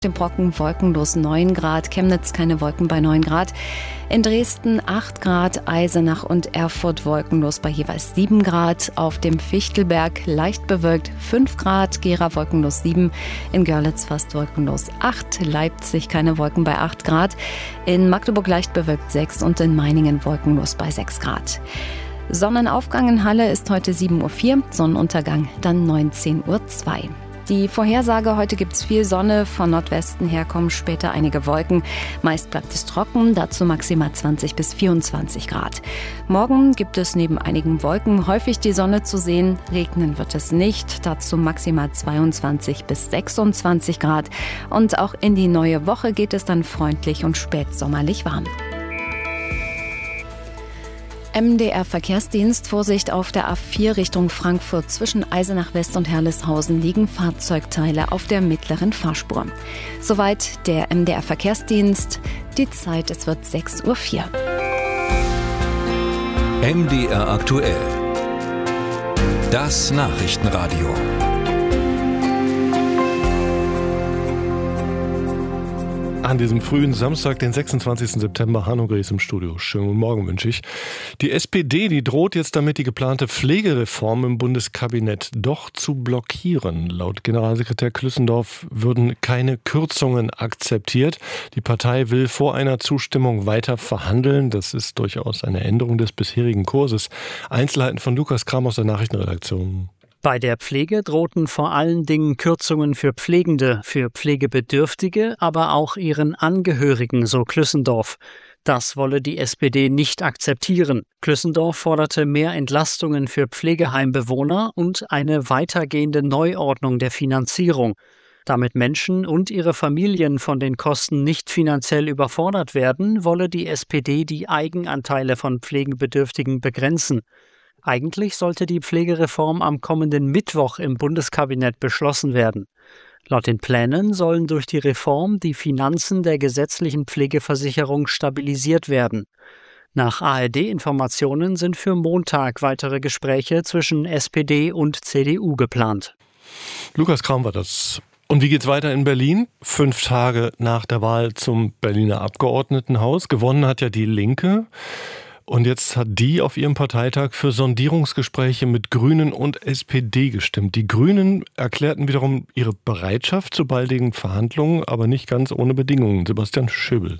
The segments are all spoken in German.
Dem Brocken wolkenlos 9 Grad, Chemnitz keine Wolken bei 9 Grad, in Dresden 8 Grad, Eisenach und Erfurt wolkenlos bei jeweils 7 Grad, auf dem Fichtelberg leicht bewölkt 5 Grad, Gera wolkenlos 7, in Görlitz fast wolkenlos 8, Leipzig keine Wolken bei 8 Grad, in Magdeburg leicht bewölkt 6 und in Meiningen wolkenlos bei 6 Grad. Sonnenaufgang in Halle ist heute 7:04 Uhr, Sonnenuntergang dann 19:02 Uhr. Die Vorhersage: heute gibt es viel Sonne, von Nordwesten her kommen später einige Wolken. Meist bleibt es trocken, dazu maximal 20 bis 24 Grad. Morgen gibt es neben einigen Wolken häufig die Sonne zu sehen. Regnen wird es nicht, dazu maximal 22 bis 26 Grad. Und auch in die neue Woche geht es dann freundlich und spätsommerlich warm. MDR-Verkehrsdienst: Vorsicht auf der A4 Richtung Frankfurt. Zwischen Eisenach West und Herleshausen liegen Fahrzeugteile auf der mittleren Fahrspur. Soweit der MDR-Verkehrsdienst. Die Zeit: es wird 6:04 Uhr. MDR aktuell. Das Nachrichtenradio. An diesem frühen Samstag, den 26. September, Hanno Gries im Studio. Schönen guten Morgen wünsche ich. Die SPD, die droht jetzt damit, die geplante Pflegereform im Bundeskabinett doch zu blockieren. Laut Generalsekretär Klüssendorf würden keine Kürzungen akzeptiert. Die Partei will vor einer Zustimmung weiter verhandeln. Das ist durchaus eine Änderung des bisherigen Kurses. Einzelheiten von Lukas Kram aus der Nachrichtenredaktion. Bei der Pflege drohten vor allen Dingen Kürzungen für Pflegende, für Pflegebedürftige, aber auch ihren Angehörigen, so Klüssendorf. Das wolle die SPD nicht akzeptieren. Klüssendorf forderte mehr Entlastungen für Pflegeheimbewohner und eine weitergehende Neuordnung der Finanzierung. Damit Menschen und ihre Familien von den Kosten nicht finanziell überfordert werden, wolle die SPD die Eigenanteile von Pflegebedürftigen begrenzen. Eigentlich sollte die Pflegereform am kommenden Mittwoch im Bundeskabinett beschlossen werden. Laut den Plänen sollen durch die Reform die Finanzen der gesetzlichen Pflegeversicherung stabilisiert werden. Nach ARD-Informationen sind für Montag weitere Gespräche zwischen SPD und CDU geplant. Lukas Kram war das. Und wie geht's weiter in Berlin? 5 Tage nach der Wahl zum Berliner Abgeordnetenhaus. Gewonnen hat ja die Linke. Und jetzt hat die auf ihrem Parteitag für Sondierungsgespräche mit Grünen und SPD gestimmt. Die Grünen erklärten wiederum ihre Bereitschaft zu baldigen Verhandlungen, aber nicht ganz ohne Bedingungen. Sebastian Schöbel.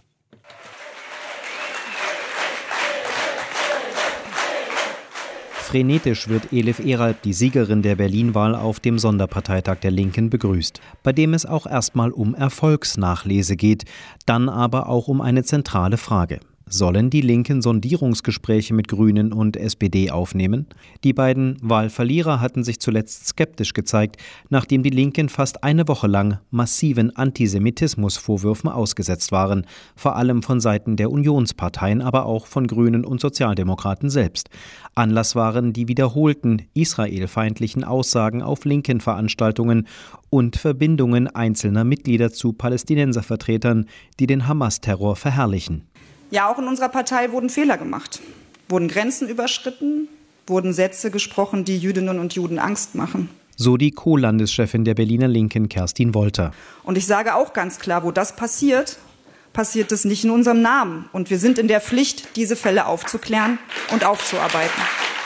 Frenetisch wird Elif Eralp, die Siegerin der Berlin-Wahl, auf dem Sonderparteitag der Linken begrüßt, bei dem es auch erstmal um Erfolgsnachlese geht, dann aber auch um eine zentrale Frage. Sollen die Linken Sondierungsgespräche mit Grünen und SPD aufnehmen? Die beiden Wahlverlierer hatten sich zuletzt skeptisch gezeigt, nachdem die Linken fast eine Woche lang massiven Antisemitismusvorwürfen ausgesetzt waren, vor allem von Seiten der Unionsparteien, aber auch von Grünen und Sozialdemokraten selbst. Anlass waren die wiederholten israelfeindlichen Aussagen auf linken Veranstaltungen und Verbindungen einzelner Mitglieder zu Palästinenservertretern, die den Hamas-Terror verherrlichen. Ja, auch in unserer Partei wurden Fehler gemacht, wurden Grenzen überschritten, wurden Sätze gesprochen, die Jüdinnen und Juden Angst machen. So die Co-Landeschefin der Berliner Linken, Kerstin Wolter. Und ich sage auch ganz klar, wo das passiert, passiert es nicht in unserem Namen. Und wir sind in der Pflicht, diese Fälle aufzuklären und aufzuarbeiten.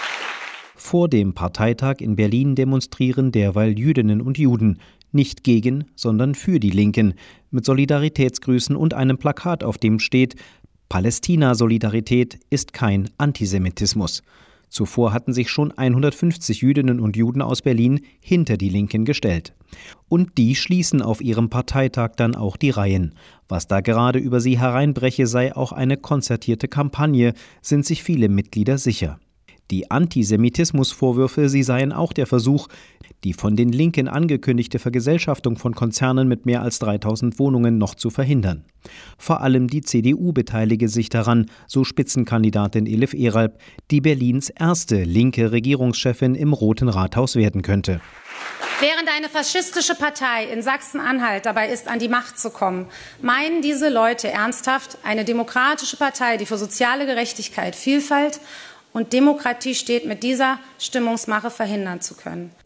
Vor dem Parteitag in Berlin demonstrieren derweil Jüdinnen und Juden. Nicht gegen, sondern für die Linken. Mit Solidaritätsgrüßen und einem Plakat, auf dem steht: Palästina-Solidarität ist kein Antisemitismus. Zuvor hatten sich schon 150 Jüdinnen und Juden aus Berlin hinter die Linken gestellt. Und die schließen auf ihrem Parteitag dann auch die Reihen. Was da gerade über sie hereinbreche, sei auch eine konzertierte Kampagne, sind sich viele Mitglieder sicher. Die Antisemitismusvorwürfe, sie seien auch der Versuch, die von den Linken angekündigte Vergesellschaftung von Konzernen mit mehr als 3000 Wohnungen noch zu verhindern. Vor allem die CDU beteilige sich daran, so Spitzenkandidatin Elif Eralp, die Berlins erste linke Regierungschefin im Roten Rathaus werden könnte. Während eine faschistische Partei in Sachsen-Anhalt dabei ist, an die Macht zu kommen, meinen diese Leute ernsthaft, eine demokratische Partei, die für soziale Gerechtigkeit, Vielfalt und Demokratie steht, mit dieser Stimmungsmache verhindern zu können.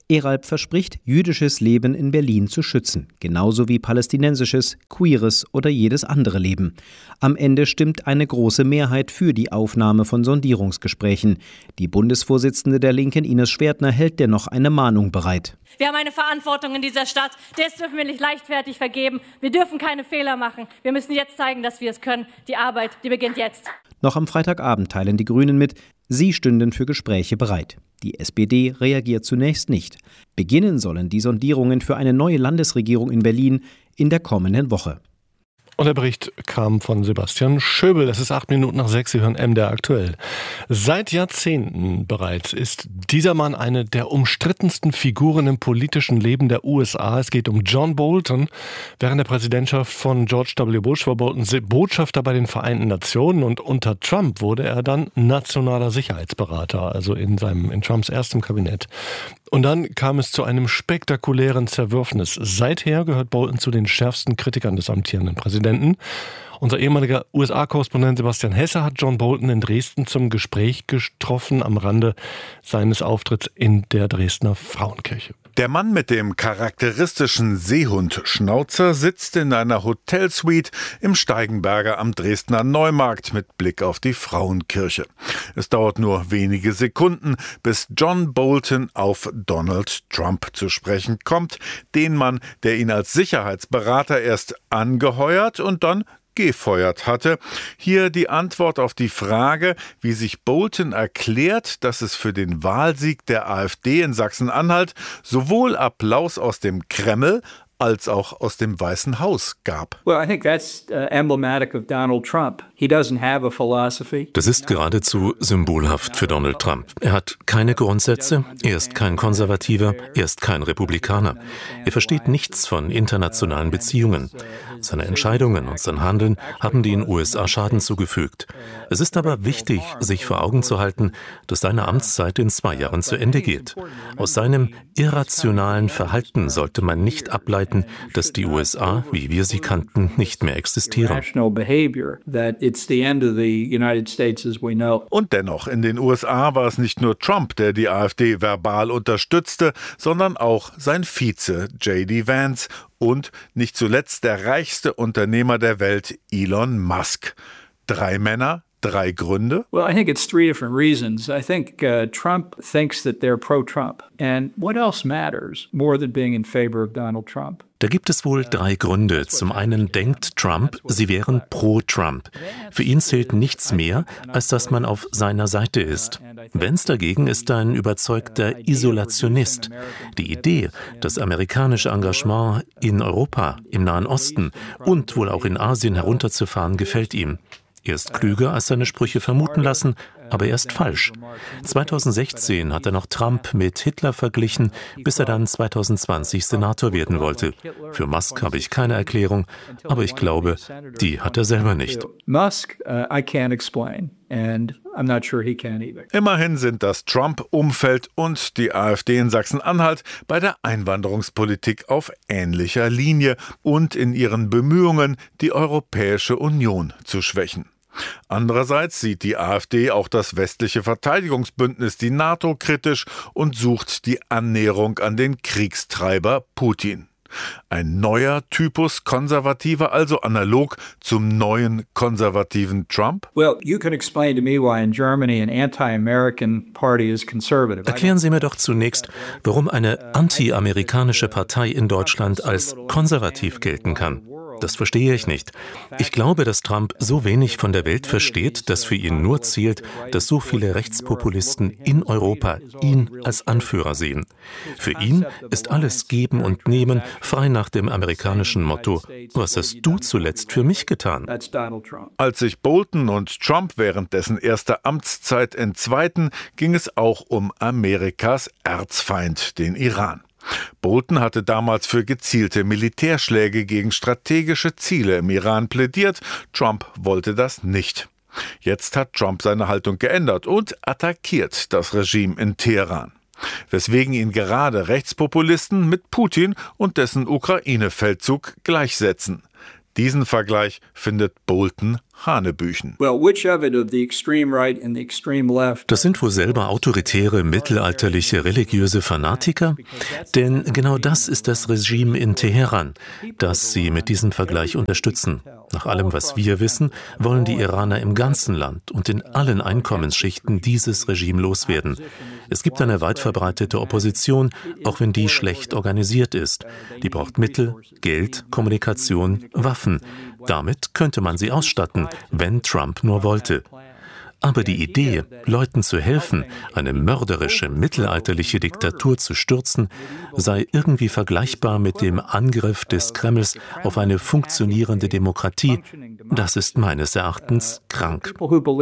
Eralb verspricht, jüdisches Leben in Berlin zu schützen, genauso wie palästinensisches, queeres oder jedes andere Leben. Am Ende stimmt eine große Mehrheit für die Aufnahme von Sondierungsgesprächen. Die Bundesvorsitzende der Linken, Ines Schwertner, hält dennoch eine Mahnung bereit. Wir haben eine Verantwortung in dieser Stadt, das dürfen wir nicht leichtfertig vergeben. Wir dürfen keine Fehler machen. Wir müssen jetzt zeigen, dass wir es können. Die Arbeit, die beginnt jetzt. Noch am Freitagabend teilen die Grünen mit, sie stünden für Gespräche bereit. Die SPD reagiert zunächst nicht. Beginnen sollen die Sondierungen für eine neue Landesregierung in Berlin in der kommenden Woche. Und der Bericht kam von Sebastian Schöbel. Es ist 6:08. Sie hören MDR aktuell. Seit Jahrzehnten bereits ist dieser Mann eine der umstrittensten Figuren im politischen Leben der USA. Es geht um John Bolton. Während der Präsidentschaft von George W. Bush war Bolton Botschafter bei den Vereinten Nationen und unter Trump wurde er dann nationaler Sicherheitsberater, also in Trumps erstem Kabinett. Und dann kam es zu einem spektakulären Zerwürfnis. Seither gehört Bolton zu den schärfsten Kritikern des amtierenden Präsidenten. Unser ehemaliger USA-Korrespondent Sebastian Hesse hat John Bolton in Dresden zum Gespräch getroffen am Rande seines Auftritts in der Dresdner Frauenkirche. Der Mann mit dem charakteristischen Seehundschnauzer sitzt in einer Hotelsuite im Steigenberger am Dresdner Neumarkt mit Blick auf die Frauenkirche. Es dauert nur wenige Sekunden, bis John Bolton auf Donald Trump zu sprechen kommt, den Mann, der ihn als Sicherheitsberater erst angeheuert und dann gefeuert hatte. Hier die Antwort auf die Frage, wie sich Bolton erklärt, dass es für den Wahlsieg der AfD in Sachsen-Anhalt sowohl Applaus aus dem Kreml als auch aus dem Weißen Haus gab. Das ist geradezu symbolhaft für Donald Trump. Er hat keine Grundsätze, er ist kein Konservativer, er ist kein Republikaner. Er versteht nichts von internationalen Beziehungen. Seine Entscheidungen und sein Handeln haben den USA Schaden zugefügt. Es ist aber wichtig, sich vor Augen zu halten, dass seine Amtszeit in 2 Jahren zu Ende geht. Aus seinem irrationalen Verhalten sollte man nicht ableiten, dass die USA, wie wir sie kannten, nicht mehr existieren. Und dennoch, in den USA war es nicht nur Trump, der die AfD verbal unterstützte, sondern auch sein Vize J.D. Vance und nicht zuletzt der reichste Unternehmer der Welt, Elon Musk. 3 Männer, 3 Gründe? Well, I think it's 3 different reasons. I think Trump thinks that they're pro-Trump. And what else matters more than being in favor of Donald Trump? Da gibt es wohl 3 Gründe. Zum einen denkt Trump, sie wären pro-Trump. Für ihn zählt nichts mehr, als dass man auf seiner Seite ist. Vance dagegen ist ein überzeugter Isolationist. Die Idee, das amerikanische Engagement in Europa, im Nahen Osten und wohl auch in Asien herunterzufahren, gefällt ihm. Er ist klüger, als seine Sprüche vermuten lassen, aber er ist falsch. 2016 hat er noch Trump mit Hitler verglichen, bis er dann 2020 Senator werden wollte. Für Musk habe ich keine Erklärung, aber ich glaube, die hat er selber nicht. Musk, I can't explain. And I'm not sure he can either. Immerhin sind das Trump-Umfeld und die AfD in Sachsen-Anhalt bei der Einwanderungspolitik auf ähnlicher Linie und in ihren Bemühungen, die Europäische Union zu schwächen. Andererseits sieht die AfD auch das westliche Verteidigungsbündnis, die NATO, kritisch und sucht die Annäherung an den Kriegstreiber Putin. Ein neuer Typus Konservativer, also analog zum neuen konservativen Trump? Erklären Sie mir doch zunächst, warum eine anti-amerikanische Partei in Deutschland als konservativ gelten kann. Das verstehe ich nicht. Ich glaube, dass Trump so wenig von der Welt versteht, dass für ihn nur zählt, dass so viele Rechtspopulisten in Europa ihn als Anführer sehen. Für ihn ist alles Geben und Nehmen frei nach dem amerikanischen Motto: Was hast du zuletzt für mich getan? Als sich Bolton und Trump während dessen erster Amtszeit entzweiten, ging es auch um Amerikas Erzfeind, den Iran. Bolton hatte damals für gezielte Militärschläge gegen strategische Ziele im Iran plädiert. Trump wollte das nicht. Jetzt hat Trump seine Haltung geändert und attackiert das Regime in Teheran. Weswegen ihn gerade Rechtspopulisten mit Putin und dessen Ukraine-Feldzug gleichsetzen. Diesen Vergleich findet Bolton hanebüchen. Das sind wohl selber autoritäre, mittelalterliche, religiöse Fanatiker? Denn genau das ist das Regime in Teheran, das sie mit diesem Vergleich unterstützen. Nach allem, was wir wissen, wollen die Iraner im ganzen Land und in allen Einkommensschichten dieses Regime loswerden. Es gibt eine weit verbreitete Opposition, auch wenn die schlecht organisiert ist. Die braucht Mittel, Geld, Kommunikation, Waffen. Damit könnte man sie ausstatten, wenn Trump nur wollte. Aber die Idee, Leuten zu helfen, eine mörderische, mittelalterliche Diktatur zu stürzen, sei irgendwie vergleichbar mit dem Angriff des Kremls auf eine funktionierende Demokratie, das ist meines Erachtens krank.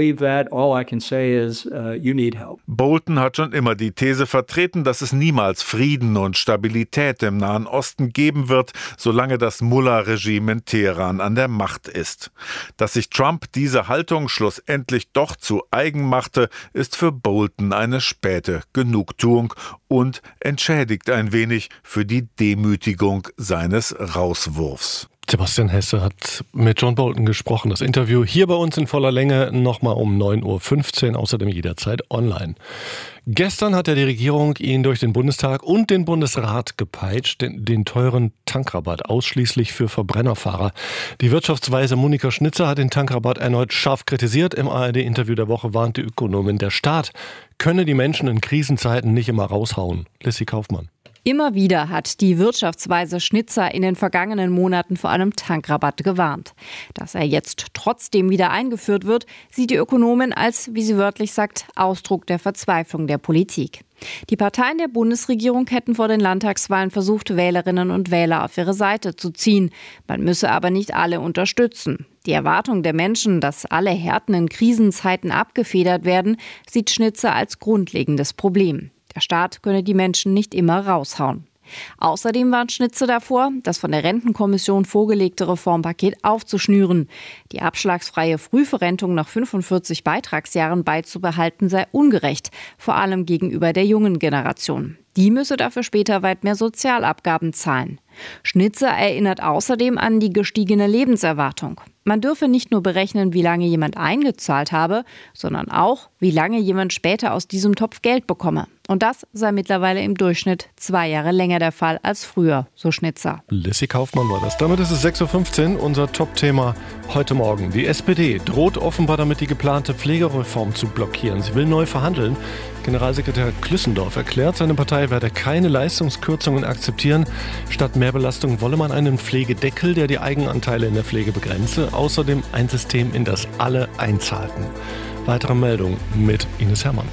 Bolton hat schon immer die These vertreten, dass es niemals Frieden und Stabilität im Nahen Osten geben wird, solange das Mullah-Regime in Teheran an der Macht ist. Dass sich Trump diese Haltung schlussendlich doch zu eigen machte, ist für Bolton eine späte Genugtuung und entschädigt ein wenig für die Demütigung seines Rauswurfs. Sebastian Hesse hat mit John Bolton gesprochen. Das Interview hier bei uns in voller Länge nochmal um 9.15 Uhr, außerdem jederzeit online. Gestern hat ja die Regierung ihn durch den Bundestag und den Bundesrat gepeitscht, den teuren Tankrabatt ausschließlich für Verbrennerfahrer. Die Wirtschaftsweise Monika Schnitzer hat den Tankrabatt erneut scharf kritisiert. Im ARD-Interview der Woche warnt die Ökonomin, der Staat könne die Menschen in Krisenzeiten nicht immer raushauen. Lissy Kaufmann. Immer wieder hat die Wirtschaftsweise Schnitzer in den vergangenen Monaten vor einem Tankrabatt gewarnt. Dass er jetzt trotzdem wieder eingeführt wird, sieht die Ökonomin als, wie sie wörtlich sagt, Ausdruck der Verzweiflung der Politik. Die Parteien der Bundesregierung hätten vor den Landtagswahlen versucht, Wählerinnen und Wähler auf ihre Seite zu ziehen. Man müsse aber nicht alle unterstützen. Die Erwartung der Menschen, dass alle Härten in Krisenzeiten abgefedert werden, sieht Schnitzer als grundlegendes Problem. Der Staat könne die Menschen nicht immer raushauen. Außerdem warnt Schnitzer davor, das von der Rentenkommission vorgelegte Reformpaket aufzuschnüren. Die abschlagsfreie Frühverrentung nach 45 Beitragsjahren beizubehalten sei ungerecht, vor allem gegenüber der jungen Generation. Die müsse dafür später weit mehr Sozialabgaben zahlen. Schnitzer erinnert außerdem an die gestiegene Lebenserwartung. Man dürfe nicht nur berechnen, wie lange jemand eingezahlt habe, sondern auch, wie lange jemand später aus diesem Topf Geld bekomme. Und das sei mittlerweile im Durchschnitt 2 Jahre länger der Fall als früher, so Schnitzer. Lissy Kaufmann war das. Damit ist es 6.15 Uhr, unser Top-Thema heute Morgen. Die SPD droht offenbar damit, die geplante Pflegereform zu blockieren. Sie will neu verhandeln. Generalsekretär Klüssendorf erklärt, seine Partei werde keine Leistungskürzungen akzeptieren. Statt mehr Belastung wolle man einen Pflegedeckel, der die Eigenanteile in der Pflege begrenze. Außerdem ein System, in das alle einzahlten. Weitere Meldung mit Ines Herrmann.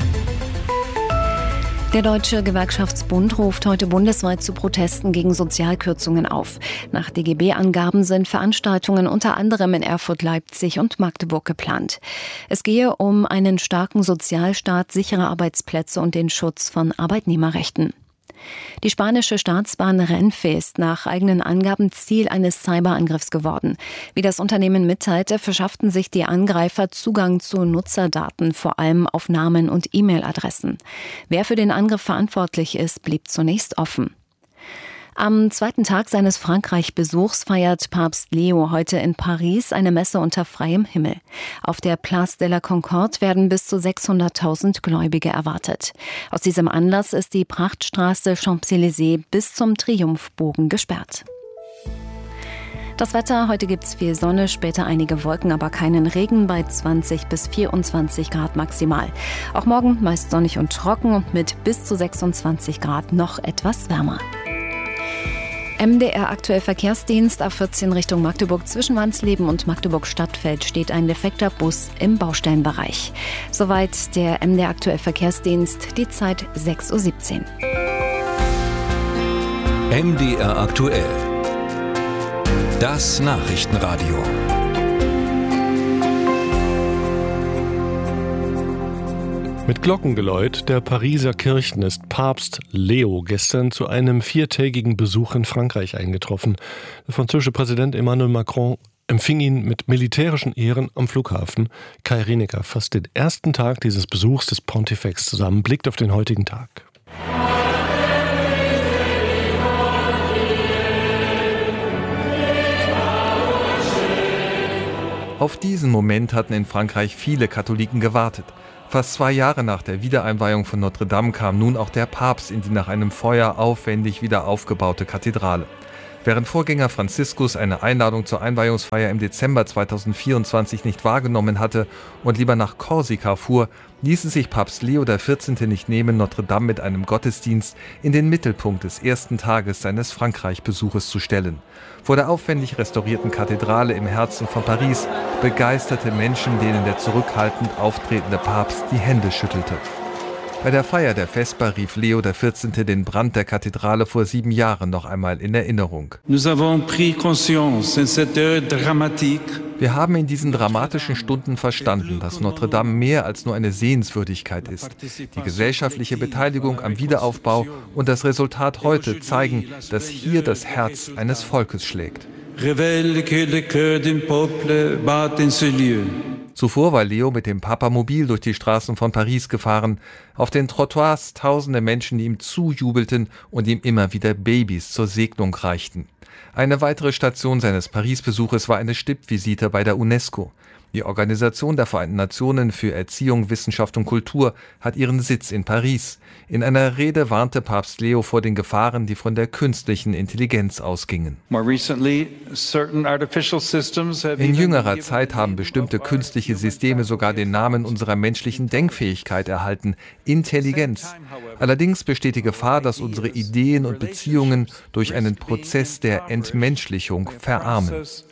Der Deutsche Gewerkschaftsbund ruft heute bundesweit zu Protesten gegen Sozialkürzungen auf. Nach DGB-Angaben sind Veranstaltungen unter anderem in Erfurt, Leipzig und Magdeburg geplant. Es gehe um einen starken Sozialstaat, sichere Arbeitsplätze und den Schutz von Arbeitnehmerrechten. Die spanische Staatsbahn Renfe ist nach eigenen Angaben Ziel eines Cyberangriffs geworden. Wie das Unternehmen mitteilte, verschafften sich die Angreifer Zugang zu Nutzerdaten, vor allem auf Namen und E-Mail-Adressen. Wer für den Angriff verantwortlich ist, blieb zunächst offen. Am zweiten Tag seines Frankreich-Besuchs feiert Papst Leo heute in Paris eine Messe unter freiem Himmel. Auf der Place de la Concorde werden bis zu 600.000 Gläubige erwartet. Aus diesem Anlass ist die Prachtstraße Champs-Élysées bis zum Triumphbogen gesperrt. Das Wetter, heute gibt's viel Sonne, später einige Wolken, aber keinen Regen bei 20 bis 24 Grad maximal. Auch morgen meist sonnig und trocken und mit bis zu 26 Grad noch etwas wärmer. MDR aktuell Verkehrsdienst A14 Richtung Magdeburg zwischen Wansleben und Magdeburg-Stadtfeld steht ein defekter Bus im Baustellenbereich. Soweit der MDR aktuell Verkehrsdienst, die Zeit 6.17 Uhr. MDR aktuell. Das Nachrichtenradio. Mit Glockengeläut der Pariser Kirchen ist Papst Leo gestern zu einem 4-tägigen Besuch in Frankreich eingetroffen. Der französische Präsident Emmanuel Macron empfing ihn mit militärischen Ehren am Flughafen. Kai Rienecker fasst den ersten Tag dieses Besuchs des Pontifex zusammen, blickt auf den heutigen Tag. Auf diesen Moment hatten in Frankreich viele Katholiken gewartet. Fast 2 Jahre nach der Wiedereinweihung von Notre Dame kam nun auch der Papst in die nach einem Feuer aufwendig wieder aufgebaute Kathedrale. Während Vorgänger Franziskus eine Einladung zur Einweihungsfeier im Dezember 2024 nicht wahrgenommen hatte und lieber nach Korsika fuhr, ließ es sich Papst Leo XIV. Nicht nehmen, Notre Dame mit einem Gottesdienst in den Mittelpunkt des ersten Tages seines Frankreich-Besuches zu stellen. Vor der aufwendig restaurierten Kathedrale im Herzen von Paris begeisterte Menschen, denen der zurückhaltend auftretende Papst die Hände schüttelte. Bei der Feier der Vesper rief Leo XIV. Den Brand der Kathedrale vor 7 Jahren noch einmal in Erinnerung. Wir haben in diesen dramatischen Stunden verstanden, dass Notre Dame mehr als nur eine Sehenswürdigkeit ist. Die gesellschaftliche Beteiligung am Wiederaufbau und das Resultat heute zeigen, dass hier das Herz eines Volkes schlägt. Zuvor war Leo mit dem Papamobil durch die Straßen von Paris gefahren. Auf den Trottoirs tausende Menschen, die ihm zujubelten und ihm immer wieder Babys zur Segnung reichten. Eine weitere Station seines Paris-Besuches war eine Stippvisite bei der UNESCO. Die Organisation der Vereinten Nationen für Erziehung, Wissenschaft und Kultur hat ihren Sitz in Paris. In einer Rede warnte Papst Leo vor den Gefahren, die von der künstlichen Intelligenz ausgingen. In jüngerer Zeit haben bestimmte künstliche Systeme sogar den Namen unserer menschlichen Denkfähigkeit erhalten: Intelligenz. Allerdings besteht die Gefahr, dass unsere Ideen und Beziehungen durch einen Prozess der Entmenschlichung verarmen.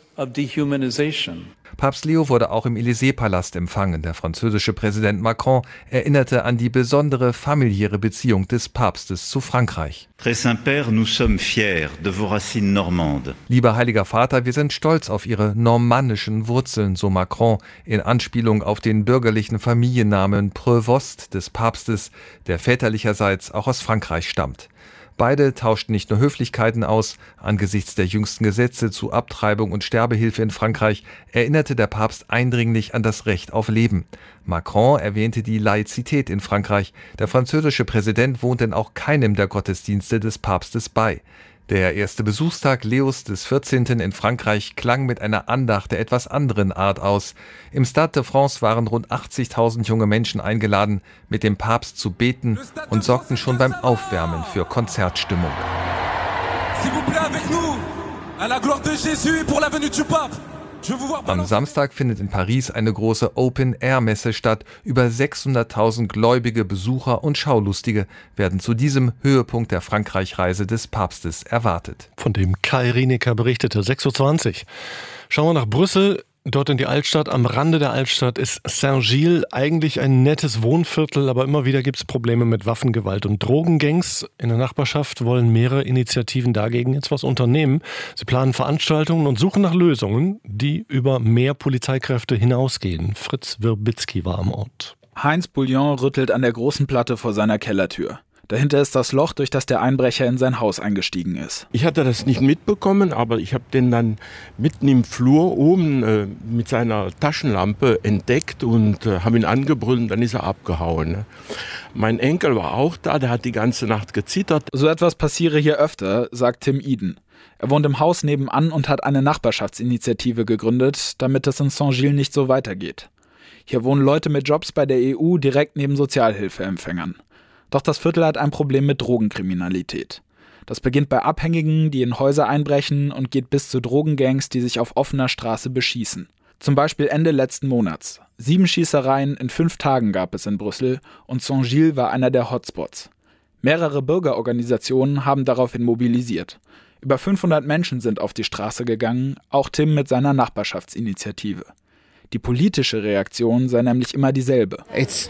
Papst Leo wurde auch im Élysée-Palast empfangen. Der französische Präsident Macron erinnerte an die besondere familiäre Beziehung des Papstes zu Frankreich. Lieber Heiliger Vater, wir sind stolz auf Ihre normannischen Wurzeln, so Macron, in Anspielung auf den bürgerlichen Familiennamen Prévost des Papstes, der väterlicherseits auch aus Frankreich stammt. Beide tauschten nicht nur Höflichkeiten aus. Angesichts der jüngsten Gesetze zu Abtreibung und Sterbehilfe in Frankreich erinnerte der Papst eindringlich an das Recht auf Leben. Macron erwähnte die Laizität in Frankreich. Der französische Präsident wohnt denn auch keinem der Gottesdienste des Papstes bei. Der erste Besuchstag Leos XIV. In Frankreich klang mit einer Andacht der etwas anderen Art aus. Im Stade de France waren rund 80.000 junge Menschen eingeladen, mit dem Papst zu beten und sorgten schon beim Aufwärmen für Konzertstimmung. Am Samstag findet in Paris eine große Open-Air-Messe statt. Über 600.000 Gläubige, Besucher und Schaulustige werden zu diesem Höhepunkt der Frankreich-Reise des Papstes erwartet. Von dem Kai Rienecker berichtete, 6.20 Uhr. Schauen wir nach Brüssel. Dort in die Altstadt, am Rande der Altstadt ist Saint-Gilles, eigentlich ein nettes Wohnviertel, aber immer wieder gibt es Probleme mit Waffengewalt und Drogengangs. In der Nachbarschaft wollen mehrere Initiativen dagegen jetzt was unternehmen. Sie planen Veranstaltungen und suchen nach Lösungen, die über mehr Polizeikräfte hinausgehen. Fritz Wirbitzki war am Ort. Heinz Bouillon rüttelt an der großen Platte vor seiner Kellertür. Dahinter ist das Loch, durch das der Einbrecher in sein Haus eingestiegen ist. Ich hatte das nicht mitbekommen, aber ich habe den dann mitten im Flur oben mit seiner Taschenlampe entdeckt und habe ihn angebrüllt und dann ist er abgehauen. Mein Enkel war auch da, der hat die ganze Nacht gezittert. So etwas passiere hier öfter, sagt Tim Eden. Er wohnt im Haus nebenan und hat eine Nachbarschaftsinitiative gegründet, damit es in Saint-Gilles nicht so weitergeht. Hier wohnen Leute mit Jobs bei der EU direkt neben Sozialhilfeempfängern. Doch das Viertel hat ein Problem mit Drogenkriminalität. Das beginnt bei Abhängigen, die in Häuser einbrechen, und geht bis zu Drogengangs, die sich auf offener Straße beschießen. Zum Beispiel Ende letzten Monats. 7 Schießereien in 5 Tagen gab es in Brüssel und Saint-Gilles war einer der Hotspots. Mehrere Bürgerorganisationen haben daraufhin mobilisiert. Über 500 Menschen sind auf die Straße gegangen, auch Tim mit seiner Nachbarschaftsinitiative. Die politische Reaktion sei nämlich immer dieselbe. Es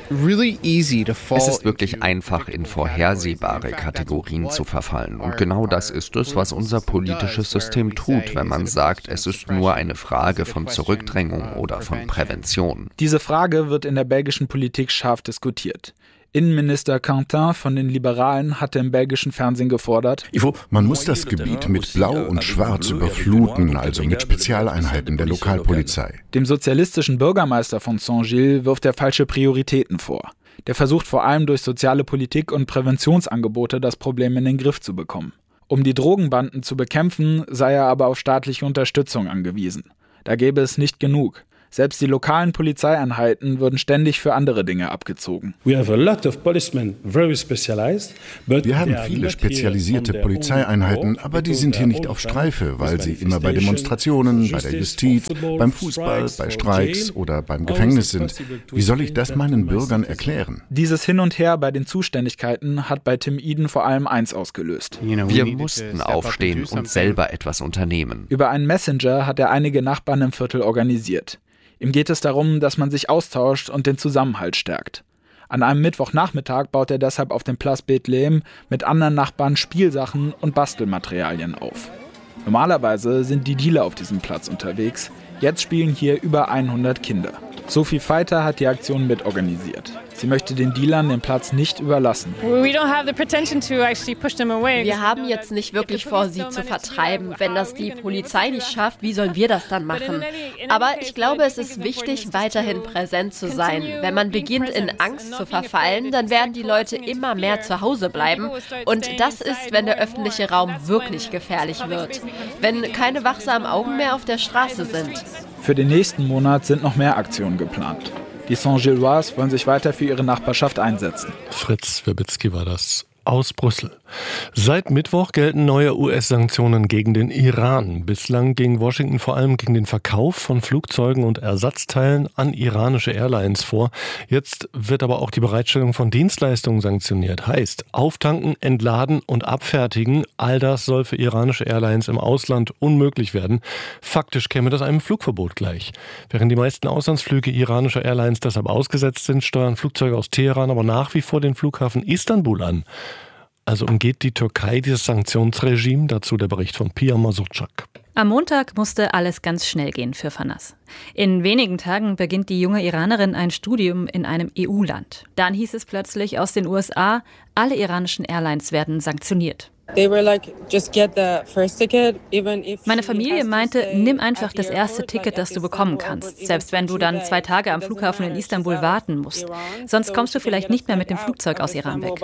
ist wirklich einfach, in vorhersehbare Kategorien zu verfallen. Und genau das ist es, was unser politisches System tut, wenn man sagt, es ist nur eine Frage von Zurückdrängung oder von Prävention. Diese Frage wird in der belgischen Politik scharf diskutiert. Innenminister Quentin von den Liberalen hatte im belgischen Fernsehen gefordert: Man muss das Gebiet mit Blau und Schwarz überfluten, also mit Spezialeinheiten der Lokalpolizei. Dem sozialistischen Bürgermeister von Saint-Gilles wirft er falsche Prioritäten vor. Der versucht vor allem durch soziale Politik und Präventionsangebote das Problem in den Griff zu bekommen. Um die Drogenbanden zu bekämpfen, sei er aber auf staatliche Unterstützung angewiesen. Da gäbe es nicht genug. Selbst die lokalen Polizeieinheiten würden ständig für andere Dinge abgezogen. Wir haben viele spezialisierte Polizeieinheiten, aber die sind hier nicht auf Streife, weil sie immer bei Demonstrationen, bei der Justiz, beim Fußball, bei Streiks oder beim Gefängnis sind. Wie soll ich das meinen Bürgern erklären? Dieses Hin und Her bei den Zuständigkeiten hat bei Tim Eden vor allem eins ausgelöst. Wir mussten aufstehen und selber etwas unternehmen. Über einen Messenger hat er einige Nachbarn im Viertel organisiert. Ihm geht es darum, dass man sich austauscht und den Zusammenhalt stärkt. An einem Mittwochnachmittag baut er deshalb auf dem Place Bethlehem mit anderen Nachbarn Spielsachen und Bastelmaterialien auf. Normalerweise sind die Dealer auf diesem Platz unterwegs. Jetzt spielen hier über 100 Kinder. Sophie Feiter hat die Aktion mitorganisiert. Sie möchte den Dealern den Platz nicht überlassen. Wir haben jetzt nicht wirklich vor, sie zu vertreiben. Wenn das die Polizei nicht schafft, wie sollen wir das dann machen? Aber ich glaube, es ist wichtig, weiterhin präsent zu sein. Wenn man beginnt, in Angst zu verfallen, dann werden die Leute immer mehr zu Hause bleiben. Und das ist, wenn der öffentliche Raum wirklich gefährlich wird. Wenn keine wachsamen Augen mehr auf der Straße sind. Für den nächsten Monat sind noch mehr Aktionen geplant. Die Saint-Gilloise wollen sich weiter für ihre Nachbarschaft einsetzen. Fritz Werbitzky war das aus Brüssel. Seit Mittwoch gelten neue US-Sanktionen gegen den Iran. Bislang ging Washington vor allem gegen den Verkauf von Flugzeugen und Ersatzteilen an iranische Airlines vor. Jetzt wird aber auch die Bereitstellung von Dienstleistungen sanktioniert. Heißt, auftanken, entladen und abfertigen, all das soll für iranische Airlines im Ausland unmöglich werden. Faktisch käme das einem Flugverbot gleich. Während die meisten Auslandsflüge iranischer Airlines deshalb ausgesetzt sind, steuern Flugzeuge aus Teheran aber nach wie vor den Flughafen Istanbul an. Also umgeht die Türkei dieses Sanktionsregime? Dazu der Bericht von Pia Masurczak. Am Montag musste alles ganz schnell gehen für Fanas. In wenigen Tagen beginnt die junge Iranerin ein Studium in einem EU-Land. Dann hieß es plötzlich aus den USA, alle iranischen Airlines werden sanktioniert. Meine Familie meinte, nimm einfach das erste Ticket, das du bekommen kannst, selbst wenn du dann 2 Tage am Flughafen in Istanbul warten musst. Sonst kommst du vielleicht nicht mehr mit dem Flugzeug aus Iran weg.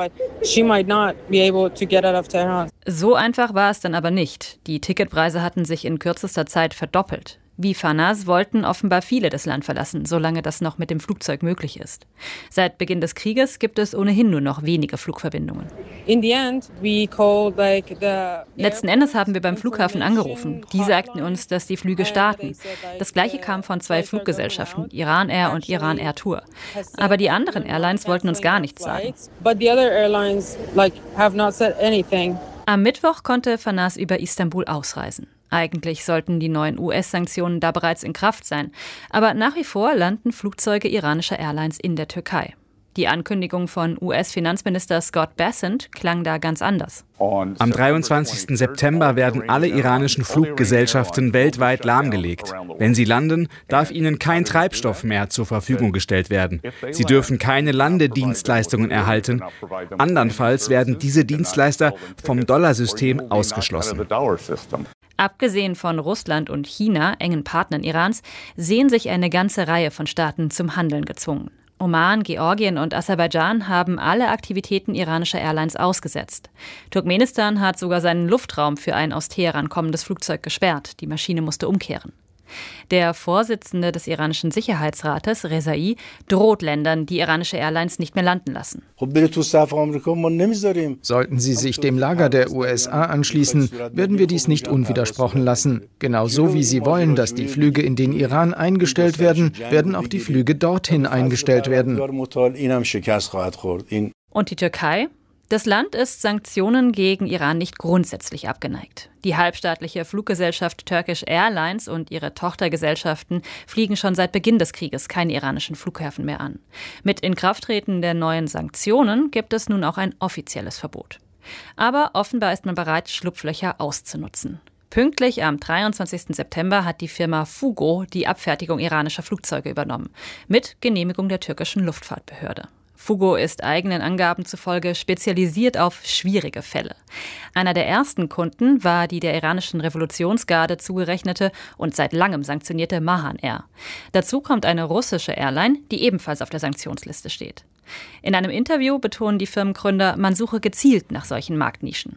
So einfach war es dann aber nicht. Die Ticketpreise hatten sich in kürzester Zeit verdoppelt. Wie Fanas wollten offenbar viele das Land verlassen, solange das noch mit dem Flugzeug möglich ist. Seit Beginn des Krieges gibt es ohnehin nur noch wenige Flugverbindungen. Letzten Endes haben wir beim Flughafen angerufen. Die sagten uns, dass die Flüge starten. Das Gleiche kam von 2 Fluggesellschaften, Iran Air und Iran Air Tour. Aber die anderen Airlines wollten uns gar nichts sagen. Am Mittwoch konnte Fanas über Istanbul ausreisen. Eigentlich sollten die neuen US-Sanktionen da bereits in Kraft sein. Aber nach wie vor landen Flugzeuge iranischer Airlines in der Türkei. Die Ankündigung von US-Finanzminister Scott Bessent klang da ganz anders. Am 23. September werden alle iranischen Fluggesellschaften weltweit lahmgelegt. Wenn sie landen, darf ihnen kein Treibstoff mehr zur Verfügung gestellt werden. Sie dürfen keine Landedienstleistungen erhalten. Andernfalls werden diese Dienstleister vom Dollarsystem ausgeschlossen. Abgesehen von Russland und China, engen Partnern Irans, sehen sich eine ganze Reihe von Staaten zum Handeln gezwungen. Oman, Georgien und Aserbaidschan haben alle Aktivitäten iranischer Airlines ausgesetzt. Turkmenistan hat sogar seinen Luftraum für ein aus Teheran kommendes Flugzeug gesperrt. Die Maschine musste umkehren. Der Vorsitzende des iranischen Sicherheitsrates, Rezai, droht Ländern, die iranische Airlines nicht mehr landen lassen. Sollten sie sich dem Lager der USA anschließen, werden wir dies nicht unwidersprochen lassen. Genauso wie sie wollen, dass die Flüge in den Iran eingestellt werden, werden auch die Flüge dorthin eingestellt werden. Und die Türkei? Das Land ist Sanktionen gegen Iran nicht grundsätzlich abgeneigt. Die halbstaatliche Fluggesellschaft Turkish Airlines und ihre Tochtergesellschaften fliegen schon seit Beginn des Krieges keine iranischen Flughäfen mehr an. Mit Inkrafttreten der neuen Sanktionen gibt es nun auch ein offizielles Verbot. Aber offenbar ist man bereit, Schlupflöcher auszunutzen. Pünktlich am 23. September hat die Firma Fugo die Abfertigung iranischer Flugzeuge übernommen, mit Genehmigung der türkischen Luftfahrtbehörde. Fugo ist eigenen Angaben zufolge spezialisiert auf schwierige Fälle. Einer der ersten Kunden war die der iranischen Revolutionsgarde zugerechnete und seit langem sanktionierte Mahan Air. Dazu kommt eine russische Airline, die ebenfalls auf der Sanktionsliste steht. In einem Interview betonen die Firmengründer, man suche gezielt nach solchen Marktnischen.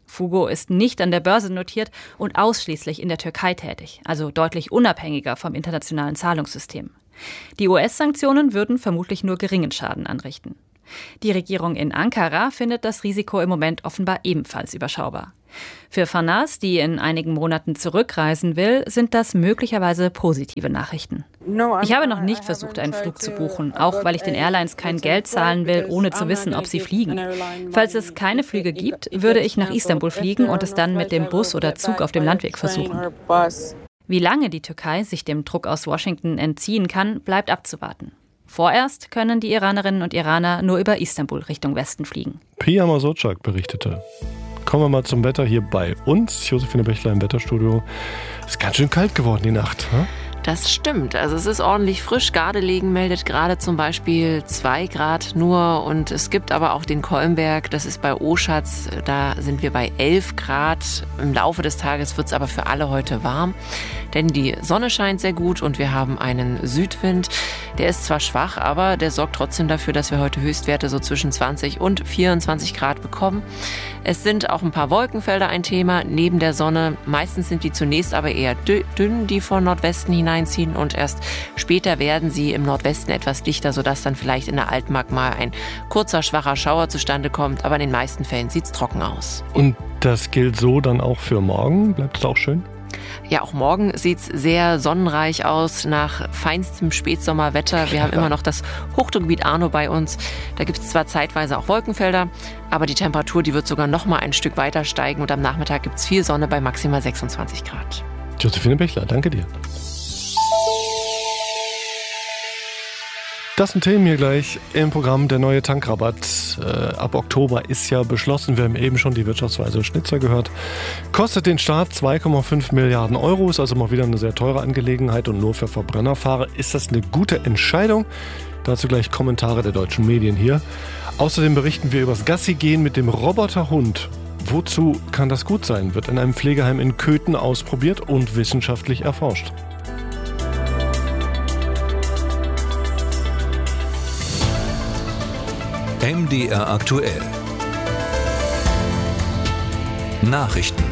Fugo ist nicht an der Börse notiert und ausschließlich in der Türkei tätig, also deutlich unabhängiger vom internationalen Zahlungssystem. Die US-Sanktionen würden vermutlich nur geringen Schaden anrichten. Die Regierung in Ankara findet das Risiko im Moment offenbar ebenfalls überschaubar. Für Farnaz, die in einigen Monaten zurückreisen will, sind das möglicherweise positive Nachrichten. Ich habe noch nicht versucht, einen Flug zu buchen, auch weil ich den Airlines kein Geld zahlen will, ohne zu wissen, ob sie fliegen. Falls es keine Flüge gibt, würde ich nach Istanbul fliegen und es dann mit dem Bus oder Zug auf dem Landweg versuchen. Wie lange die Türkei sich dem Druck aus Washington entziehen kann, bleibt abzuwarten. Vorerst können die Iranerinnen und Iraner nur über Istanbul Richtung Westen fliegen. Pia Masotschak berichtete. Kommen wir mal zum Wetter hier bei uns. Josephine Bechler im Wetterstudio. Es ist ganz schön kalt geworden die Nacht. Hm? Das stimmt. Also es ist ordentlich frisch. Gardelegen meldet gerade zum Beispiel 2 Grad nur. Und es gibt aber auch den Kolmberg. Das ist bei Oschatz. Da sind wir bei 11 Grad. Im Laufe des Tages wird es aber für alle heute warm. Denn die Sonne scheint sehr gut und wir haben einen Südwind. Der ist zwar schwach, aber der sorgt trotzdem dafür, dass wir heute Höchstwerte so zwischen 20 und 24 Grad bekommen. Es sind auch ein paar Wolkenfelder ein Thema neben der Sonne. Meistens sind die zunächst aber eher dünn, die von Nordwesten hineinziehen. Und erst später werden sie im Nordwesten etwas dichter, sodass dann vielleicht in der Altmark mal ein kurzer, schwacher Schauer zustande kommt. Aber in den meisten Fällen sieht es trocken aus. Und das gilt so dann auch für morgen? Bleibt es auch schön? Ja, auch morgen sieht es sehr sonnenreich aus, nach feinstem Spätsommerwetter. Wir haben immer noch das Hochdruckgebiet Arno bei uns. Da gibt es zwar zeitweise auch Wolkenfelder, aber die Temperatur, die wird sogar noch mal ein Stück weiter steigen. Und am Nachmittag gibt es viel Sonne bei maximal 26 Grad. Josephine Bechler, danke dir. Das sind Themen hier gleich im Programm. Der neue Tankrabatt ab Oktober ist ja beschlossen. Wir haben eben schon die Wirtschaftsweise Schnitzer gehört. Kostet den Staat 2,5 Milliarden Euro. Ist also mal wieder eine sehr teure Angelegenheit und nur für Verbrennerfahrer. Ist das eine gute Entscheidung? Dazu gleich Kommentare der deutschen Medien hier. Außerdem berichten wir über das Gassi-Gehen mit dem Roboterhund. Wozu kann das gut sein? Wird in einem Pflegeheim in Köthen ausprobiert und wissenschaftlich erforscht. MDR aktuell. Nachrichten.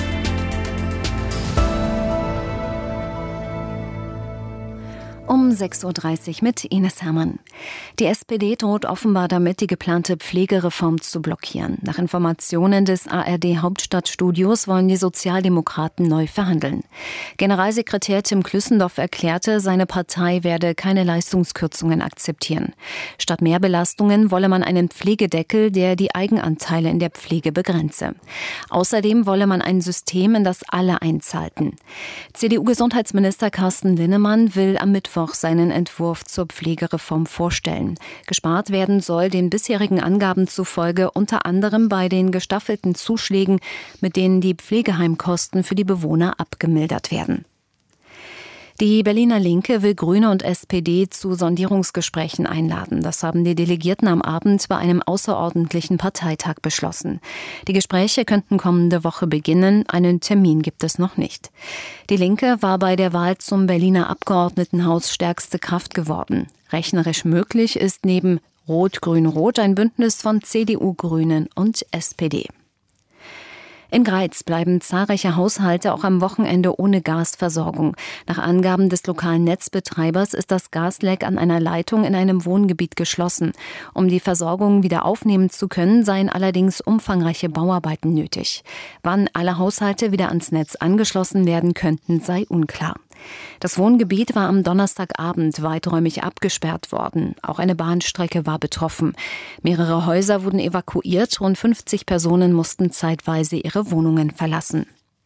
Um 6.30 Uhr mit Ines Hermann. Die SPD droht offenbar damit, die geplante Pflegereform zu blockieren. Nach Informationen des ARD-Hauptstadtstudios wollen die Sozialdemokraten neu verhandeln. Generalsekretär Tim Klüssendorf erklärte, seine Partei werde keine Leistungskürzungen akzeptieren. Statt mehr Belastungen wolle man einen Pflegedeckel, der die Eigenanteile in der Pflege begrenze. Außerdem wolle man ein System, in das alle einzahlten. CDU-Gesundheitsminister Carsten Linnemann will am Mittwoch seinen Entwurf zur Pflegereform vorstellen. Gespart werden soll den bisherigen Angaben zufolge unter anderem bei den gestaffelten Zuschlägen, mit denen die Pflegeheimkosten für die Bewohner abgemildert werden. Die Berliner Linke will Grüne und SPD zu Sondierungsgesprächen einladen. Das haben die Delegierten am Abend bei einem außerordentlichen Parteitag beschlossen. Die Gespräche könnten kommende Woche beginnen. Einen Termin gibt es noch nicht. Die Linke war bei der Wahl zum Berliner Abgeordnetenhaus stärkste Kraft geworden. Rechnerisch möglich ist neben Rot-Grün-Rot ein Bündnis von CDU, Grünen und SPD. In Greiz bleiben zahlreiche Haushalte auch am Wochenende ohne Gasversorgung. Nach Angaben des lokalen Netzbetreibers ist das Gasleck an einer Leitung in einem Wohngebiet geschlossen. Um die Versorgung wieder aufnehmen zu können, seien allerdings umfangreiche Bauarbeiten nötig. Wann alle Haushalte wieder ans Netz angeschlossen werden könnten, sei unklar. Das Wohngebiet war am Donnerstagabend weiträumig abgesperrt worden. Auch eine Bahnstrecke war betroffen. Mehrere Häuser wurden evakuiert. Rund 50 Personen mussten zeitweise ihre Wohnungen verlassen.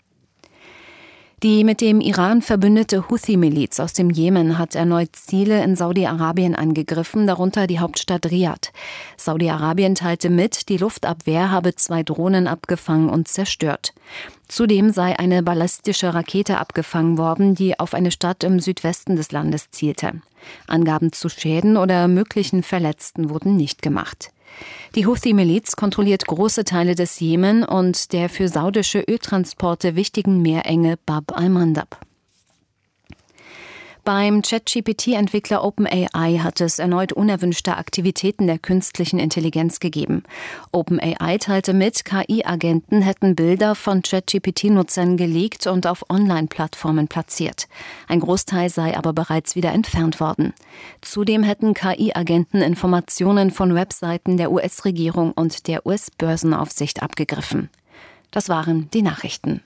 Die mit dem Iran verbündete Houthi-Miliz aus dem Jemen hat erneut Ziele in Saudi-Arabien angegriffen, darunter die Hauptstadt Riad. Saudi-Arabien teilte mit, die Luftabwehr habe 2 Drohnen abgefangen und zerstört. Zudem sei eine ballistische Rakete abgefangen worden, die auf eine Stadt im Südwesten des Landes zielte. Angaben zu Schäden oder möglichen Verletzten wurden nicht gemacht. Die Houthi-Miliz kontrolliert große Teile des Jemen und der für saudische Öltransporte wichtigen Meerenge Bab al-Mandab. Beim ChatGPT-Entwickler OpenAI hat es erneut unerwünschte Aktivitäten der künstlichen Intelligenz gegeben. OpenAI teilte mit, KI-Agenten hätten Bilder von ChatGPT-Nutzern geleakt und auf Online-Plattformen platziert. Ein Großteil sei aber bereits wieder entfernt worden. Zudem hätten KI-Agenten Informationen von Webseiten der US-Regierung und der US-Börsenaufsicht abgegriffen. Das waren die Nachrichten.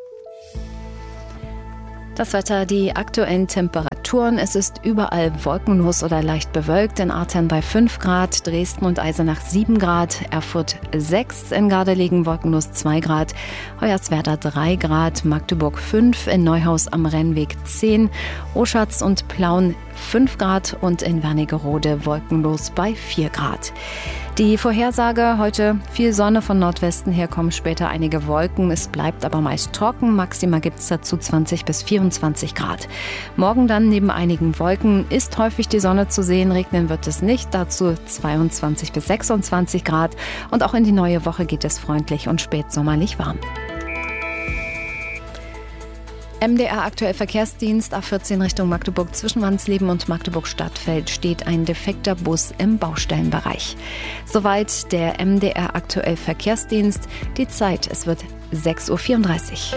Das Wetter, die aktuellen Temperaturen. Es ist überall wolkenlos oder leicht bewölkt. In Artern bei 5 Grad, Dresden und Eisenach 7 Grad, Erfurt 6, in Gardelegen wolkenlos 2 Grad, Hoyerswerda 3 Grad, Magdeburg 5, in Neuhaus am Rennweg 10, Oschatz und Plauen 5 Grad und in Wernigerode wolkenlos bei 4 Grad. Die Vorhersage: heute viel Sonne, von Nordwesten her kommen später einige Wolken. Es bleibt aber meist trocken. Maximal gibt es dazu 20 bis 24 Grad. Morgen dann neben einigen Wolken ist häufig die Sonne zu sehen. Regnen wird es nicht. Dazu 22 bis 26 Grad. Und auch in die neue Woche geht es freundlich und spätsommerlich warm. MDR aktuell Verkehrsdienst A14 Richtung Magdeburg zwischen Wansleben und Magdeburg-Stadtfeld steht ein defekter Bus im Baustellenbereich. Soweit der MDR aktuell Verkehrsdienst. Die Zeit, es wird 6:34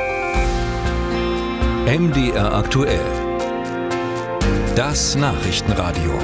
Uhr. MDR aktuell. Das Nachrichtenradio.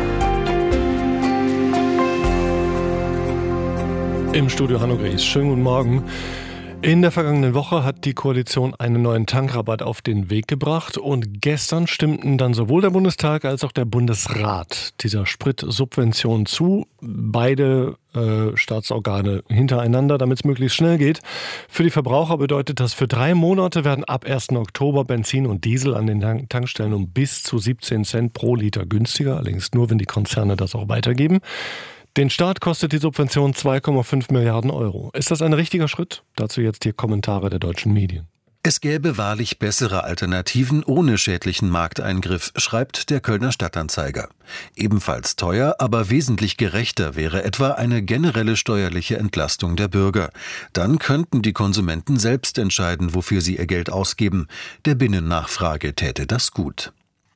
Im Studio Hanno Gries. Schönen guten Morgen. In der vergangenen Woche hat die Koalition einen neuen Tankrabatt auf den Weg gebracht und gestern stimmten dann sowohl der Bundestag als auch der Bundesrat dieser Spritsubvention zu. Beide Staatsorgane hintereinander, damit es möglichst schnell geht. Für die Verbraucher bedeutet das, für 3 Monate werden ab 1. Oktober Benzin und Diesel an den Tankstellen um bis zu 17 Cent pro Liter günstiger, allerdings nur, wenn die Konzerne das auch weitergeben. Den Staat kostet die Subvention 2,5 Milliarden Euro. Ist das ein richtiger Schritt? Dazu jetzt die Kommentare der deutschen Medien. Es gäbe wahrlich bessere Alternativen ohne schädlichen Markteingriff, schreibt der Kölner Stadtanzeiger. Ebenfalls teuer, aber wesentlich gerechter wäre etwa eine generelle steuerliche Entlastung der Bürger. Dann könnten die Konsumenten selbst entscheiden, wofür sie ihr Geld ausgeben. Der Binnennachfrage täte das gut.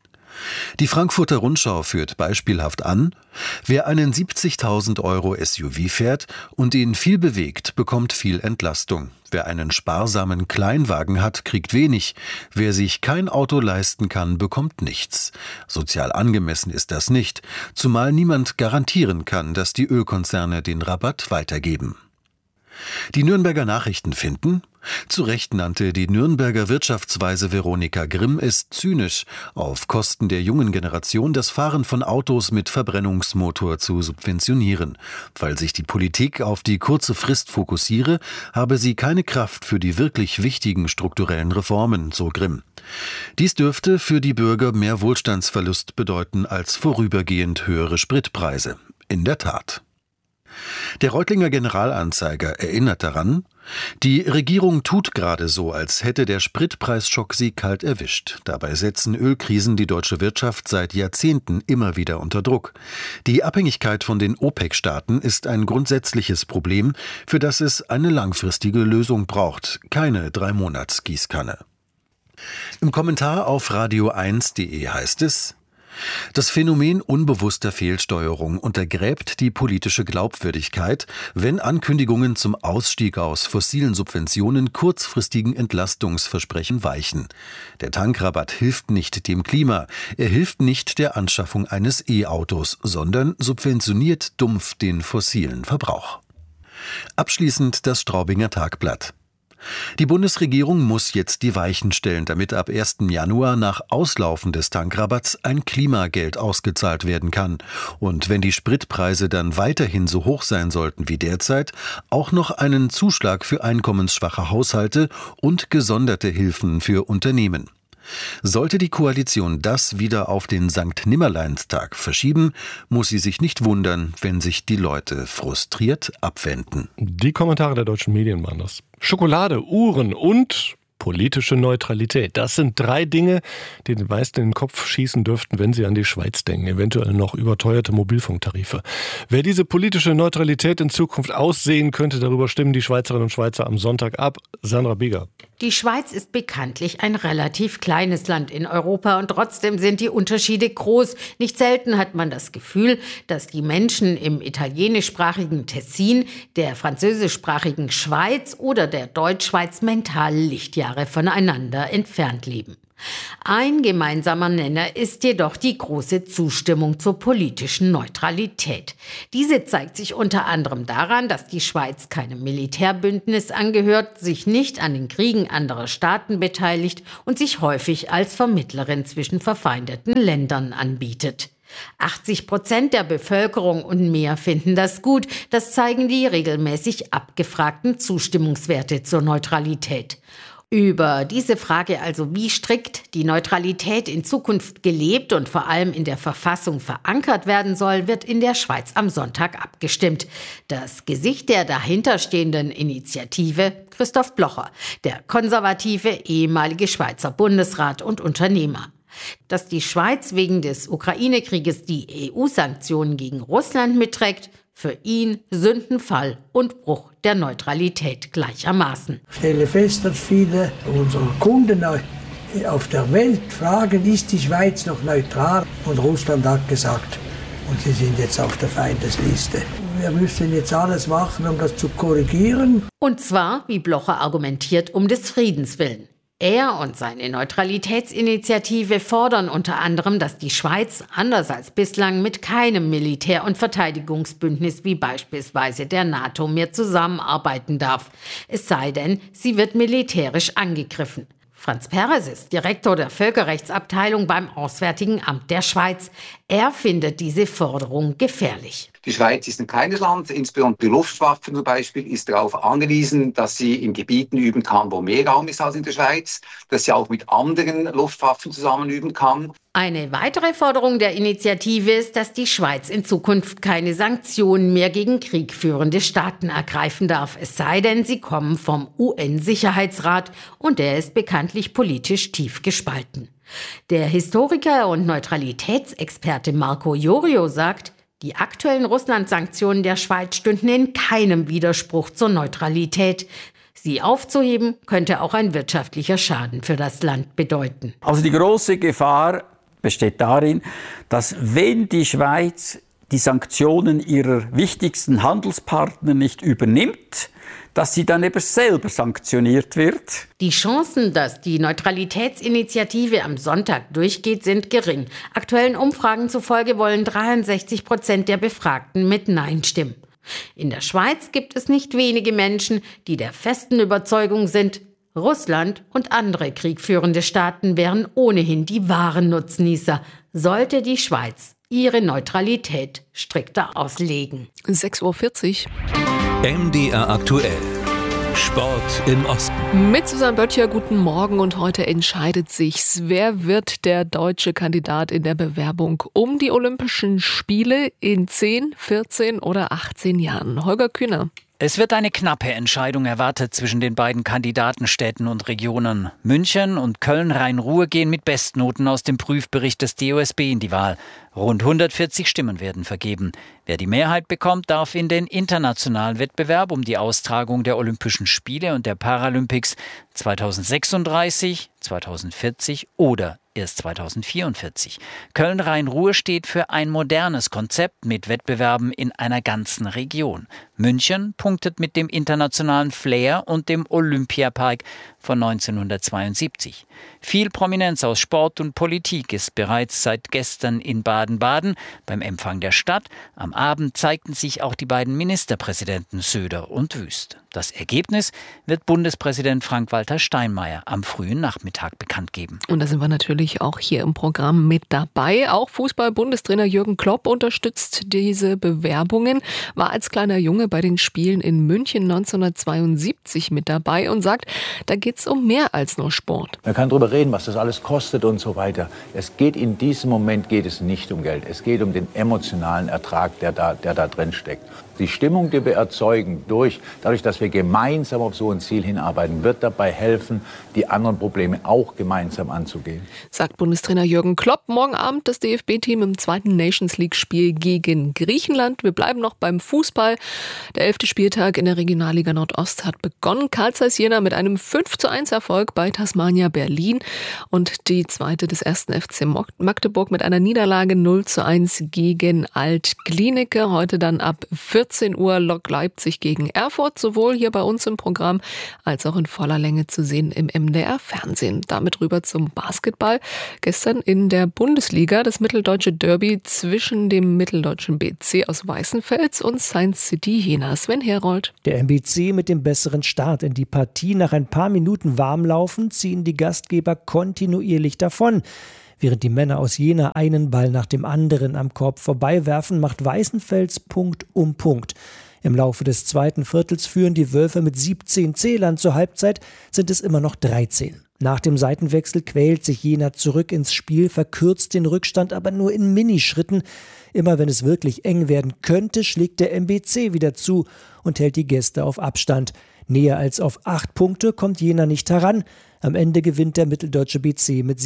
Die Frankfurter Rundschau führt beispielhaft an: Wer einen 70.000 Euro SUV fährt und ihn viel bewegt, bekommt viel Entlastung. Wer einen sparsamen Kleinwagen hat, kriegt wenig. Wer sich kein Auto leisten kann, bekommt nichts. Sozial angemessen ist das nicht, zumal niemand garantieren kann, dass die Ölkonzerne den Rabatt weitergeben. Die Nürnberger Nachrichten finden: Zu Recht nannte die Nürnberger Wirtschaftsweise Veronika Grimm es zynisch, auf Kosten der jungen Generation das Fahren von Autos mit Verbrennungsmotor zu subventionieren. Weil sich die Politik auf die kurze Frist fokussiere, habe sie keine Kraft für die wirklich wichtigen strukturellen Reformen, so Grimm. Dies dürfte für die Bürger mehr Wohlstandsverlust bedeuten als vorübergehend höhere Spritpreise. In der Tat. Der Reutlinger Generalanzeiger erinnert daran: Die Regierung tut gerade so, als hätte der Spritpreisschock sie kalt erwischt. Dabei setzen Ölkrisen die deutsche Wirtschaft seit Jahrzehnten immer wieder unter Druck. Die Abhängigkeit von den OPEC-Staaten ist ein grundsätzliches Problem, für das es eine langfristige Lösung braucht, keine 3-Monats-Gießkanne. Im Kommentar auf radio1.de heißt es: Das Phänomen unbewusster Fehlsteuerung untergräbt die politische Glaubwürdigkeit, wenn Ankündigungen zum Ausstieg aus fossilen Subventionen kurzfristigen Entlastungsversprechen weichen. Der Tankrabatt hilft nicht dem Klima, er hilft nicht der Anschaffung eines E-Autos, sondern subventioniert dumpf den fossilen Verbrauch. Abschließend das Straubinger Tagblatt. Die Bundesregierung muss jetzt die Weichen stellen, damit ab 1. Januar nach Auslaufen des Tankrabatts ein Klimageld ausgezahlt werden kann. Und wenn die Spritpreise dann weiterhin so hoch sein sollten wie derzeit, auch noch einen Zuschlag für einkommensschwache Haushalte und gesonderte Hilfen für Unternehmen. Sollte die Koalition das wieder auf den Sankt-Nimmerleinstag verschieben, muss sie sich nicht wundern, wenn sich die Leute frustriert abwenden. Die Kommentare der deutschen Medien waren das. Schokolade, Uhren und politische Neutralität. Das sind 3 Dinge, die den meisten in den Kopf schießen dürften, wenn sie an die Schweiz denken. Eventuell noch überteuerte Mobilfunktarife. Wer diese politische Neutralität in Zukunft aussehen könnte, darüber stimmen die Schweizerinnen und Schweizer am Sonntag ab. Sandra Bieger. Die Schweiz ist bekanntlich ein relativ kleines Land in Europa und trotzdem sind die Unterschiede groß. Nicht selten hat man das Gefühl, dass die Menschen im italienischsprachigen Tessin, der französischsprachigen Schweiz oder der Deutschschweiz mental Lichtjahre voneinander entfernt leben. Ein gemeinsamer Nenner ist jedoch die große Zustimmung zur politischen Neutralität. Diese zeigt sich unter anderem daran, dass die Schweiz keinem Militärbündnis angehört, sich nicht an den Kriegen anderer Staaten beteiligt und sich häufig als Vermittlerin zwischen verfeindeten Ländern anbietet. 80% der Bevölkerung und mehr finden das gut. Das zeigen die regelmäßig abgefragten Zustimmungswerte zur Neutralität. Über diese Frage also, wie strikt die Neutralität in Zukunft gelebt und vor allem in der Verfassung verankert werden soll, wird in der Schweiz am Sonntag abgestimmt. Das Gesicht der dahinterstehenden Initiative, Christoph Blocher, der konservative ehemalige Schweizer Bundesrat und Unternehmer. Dass die Schweiz wegen des Ukraine-Krieges die EU-Sanktionen gegen Russland mitträgt, für ihn Sündenfall und Bruch der Neutralität gleichermaßen. Ich stelle fest, dass viele unserer Kunden auf der Welt fragen, ist die Schweiz noch neutral? Und Russland hat gesagt, und sie sind jetzt auf der Feindesliste. Wir müssen jetzt alles machen, um das zu korrigieren. Und zwar, wie Blocher argumentiert, um des Friedens willen. Er und seine Neutralitätsinitiative fordern unter anderem, dass die Schweiz, anders als bislang, mit keinem Militär- und Verteidigungsbündnis wie beispielsweise der NATO mehr zusammenarbeiten darf. Es sei denn, sie wird militärisch angegriffen. Franz Perez ist Direktor der Völkerrechtsabteilung beim Auswärtigen Amt der Schweiz. Er findet diese Forderung gefährlich. Die Schweiz ist ein kleines Land, insbesondere die Luftwaffe zum Beispiel ist darauf angewiesen, dass sie in Gebieten üben kann, wo mehr Raum ist als in der Schweiz, dass sie auch mit anderen Luftwaffen zusammen üben kann. Eine weitere Forderung der Initiative ist, dass die Schweiz in Zukunft keine Sanktionen mehr gegen kriegführende Staaten ergreifen darf, es sei denn, sie kommen vom UN-Sicherheitsrat und der ist bekanntlich politisch tief gespalten. Der Historiker und Neutralitätsexperte Marco Iorio sagt, die aktuellen Russland-Sanktionen der Schweiz stünden in keinem Widerspruch zur Neutralität. Sie aufzuheben, könnte auch ein wirtschaftlicher Schaden für das Land bedeuten. Also die große Gefahr besteht darin, dass wenn die Schweiz die Sanktionen ihrer wichtigsten Handelspartner nicht übernimmt, dass sie dann eben selber sanktioniert wird. Die Chancen, dass die Neutralitätsinitiative am Sonntag durchgeht, sind gering. Aktuellen Umfragen zufolge wollen 63% der Befragten mit Nein stimmen. In der Schweiz gibt es nicht wenige Menschen, die der festen Überzeugung sind, Russland und andere kriegführende Staaten wären ohnehin die wahren Nutznießer, sollte die Schweiz ihre Neutralität strikter auslegen. 6:40 Uhr. MDR aktuell. Sport im Osten. Mit Susanne Böttcher, guten Morgen. Und heute entscheidet sich's. Wer wird der deutsche Kandidat in der Bewerbung um die Olympischen Spiele in 10, 14 oder 18 Jahren? Holger Kühner. Es wird eine knappe Entscheidung erwartet zwischen den beiden Kandidatenstädten und Regionen. München und Köln-Rhein-Ruhr gehen mit Bestnoten aus dem Prüfbericht des DOSB in die Wahl. Rund 140 Stimmen werden vergeben. Wer die Mehrheit bekommt, darf in den internationalen Wettbewerb um die Austragung der Olympischen Spiele und der Paralympics 2036, 2040 oder erst 2044. Köln-Rhein-Ruhr steht für ein modernes Konzept mit Wettbewerben in einer ganzen Region. München punktet mit dem internationalen Flair und dem Olympiapark von 1972. Viel Prominenz aus Sport und Politik ist bereits seit gestern in Baden-Baden beim Empfang der Stadt. Am Abend zeigten sich auch die beiden Ministerpräsidenten Söder und Wüst. Das Ergebnis wird Bundespräsident Frank-Walter Steinmeier am frühen Nachmittag bekannt geben. Und da sind wir natürlich auch hier im Programm mit dabei. Auch Fußball-Bundestrainer Jürgen Klopp unterstützt diese Bewerbungen, war als kleiner Junge bei den Spielen in München 1972 mit dabei und sagt, da geht es um mehr als nur Sport. Man kann darüber reden, was das alles kostet und so weiter. In diesem Moment geht es nicht um Geld. Es geht um den emotionalen Ertrag, der da drin steckt. Die Stimmung, die wir erzeugen, dadurch, dass wir gemeinsam auf so ein Ziel hinarbeiten, wird dabei helfen, die anderen Probleme auch gemeinsam anzugehen. Sagt Bundestrainer Jürgen Klopp. Morgen Abend das DFB-Team im zweiten Nations-League-Spiel gegen Griechenland. Wir bleiben noch beim Fußball. Der 11. Spieltag in der Regionalliga Nordost hat begonnen. Carl Zeiss Jena mit einem 5:0 5:1 Erfolg bei Tasmania Berlin und die zweite des 1. FC Magdeburg mit einer Niederlage 0:1 gegen Alt-Glienicke. Heute dann ab 14 Uhr Lok Leipzig gegen Erfurt, sowohl hier bei uns im Programm als auch in voller Länge zu sehen im MDR-Fernsehen. Damit rüber zum Basketball. Gestern in der Bundesliga das mitteldeutsche Derby zwischen dem mitteldeutschen BC aus Weißenfels und Science City Jena. Sven Herold. Der MBC mit dem besseren Start in die Partie. Nach ein paar Minuten Warmlaufen ziehen die Gastgeber kontinuierlich davon. Während die Männer aus Jena einen Ball nach dem anderen am Korb vorbeiwerfen, macht Weißenfels Punkt um Punkt. Im Laufe des zweiten Viertels führen die Wölfe mit 17 Zählern. Zur Halbzeit sind es immer noch 13. Nach dem Seitenwechsel quält sich Jena zurück ins Spiel, verkürzt den Rückstand aber nur in Minischritten. Immer wenn es wirklich eng werden könnte, schlägt der MBC wieder zu und hält die Gäste auf Abstand. Näher als auf 8 Punkte kommt Jena nicht heran. Am Ende gewinnt der mitteldeutsche BC mit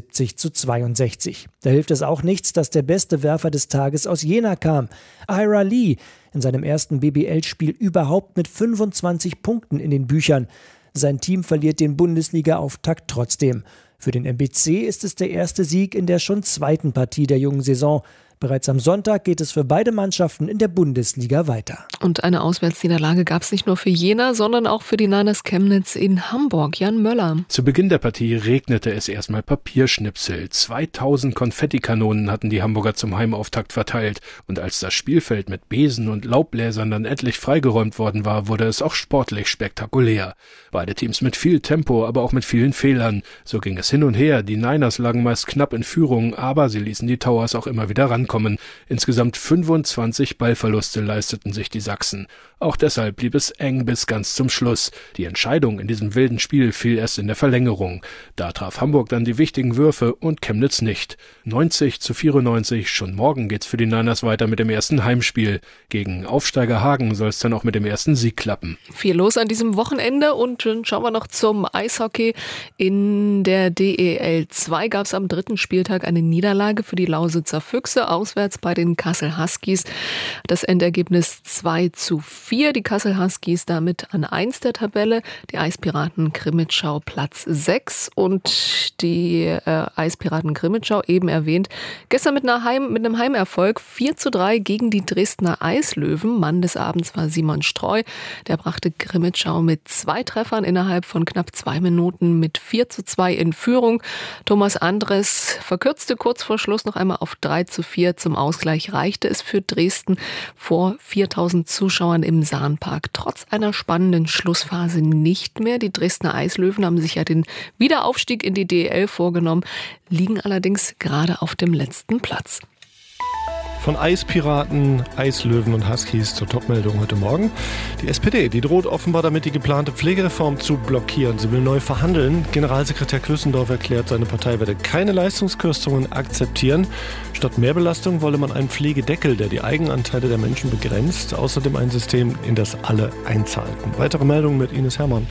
77:62. Da hilft es auch nichts, dass der beste Werfer des Tages aus Jena kam. Ira Lee, in seinem ersten BBL-Spiel überhaupt mit 25 Punkten in den Büchern. Sein Team verliert den Bundesliga-Auftakt trotzdem. Für den MBC ist es der erste Sieg in der schon zweiten Partie der jungen Saison. Bereits am Sonntag geht es für beide Mannschaften in der Bundesliga weiter. Und eine Auswärtsniederlage gab es nicht nur für Jena, sondern auch für die Niners Chemnitz in Hamburg. Jan Möller. Zu Beginn der Partie regnete es erstmal Papierschnipsel. 2000 Konfettikanonen hatten die Hamburger zum Heimauftakt verteilt. Und als das Spielfeld mit Besen und Laubbläsern dann endlich freigeräumt worden war, wurde es auch sportlich spektakulär. Beide Teams mit viel Tempo, aber auch mit vielen Fehlern. So ging es hin und her. Die Niners lagen meist knapp in Führung, aber sie ließen die Towers auch immer wieder rankommen. Insgesamt 25 Ballverluste leisteten sich die Sachsen. Auch deshalb blieb es eng bis ganz zum Schluss. Die Entscheidung in diesem wilden Spiel fiel erst in der Verlängerung. Da traf Hamburg dann die wichtigen Würfe und Chemnitz nicht. 90:94, schon morgen geht's für die Niners weiter mit dem ersten Heimspiel. Gegen Aufsteiger Hagen soll es dann auch mit dem ersten Sieg klappen. Viel los an diesem Wochenende und dann schauen wir noch zum Eishockey. In der DEL 2 gab es am 3. Spieltag eine Niederlage für die Lausitzer Füchse, auswärts bei den Kassel Huskies. Das Endergebnis 2:4. Die Kassel Huskies damit an 1 der Tabelle, die Eispiraten Krimitschau Platz 6 und die Eispiraten Krimitschau, eben erwähnt, gestern mit einem Heimerfolg 4:3 gegen die Dresdner Eislöwen. Mann des Abends war Simon Streu. Der brachte Krimitschau mit 2 Treffern innerhalb von knapp 2 Minuten mit 4:2 in Führung. Thomas Andres verkürzte kurz vor Schluss noch einmal auf 3:4. Zum Ausgleich reichte es für Dresden vor 4000 Zuschauern im Sahnpark. Trotz einer spannenden Schlussphase nicht mehr. Die Dresdner Eislöwen haben sich ja den Wiederaufstieg in die DEL vorgenommen, liegen allerdings gerade auf dem letzten Platz. Von Eispiraten, Eislöwen und Huskies zur Topmeldung heute Morgen. Die SPD, die droht offenbar damit, die geplante Pflegereform zu blockieren. Sie will neu verhandeln. Generalsekretär Klößendorf erklärt, seine Partei werde keine Leistungskürzungen akzeptieren. Statt Mehrbelastung wolle man einen Pflegedeckel, der die Eigenanteile der Menschen begrenzt. Außerdem ein System, in das alle einzahlen. Weitere Meldungen mit Ines Hermann.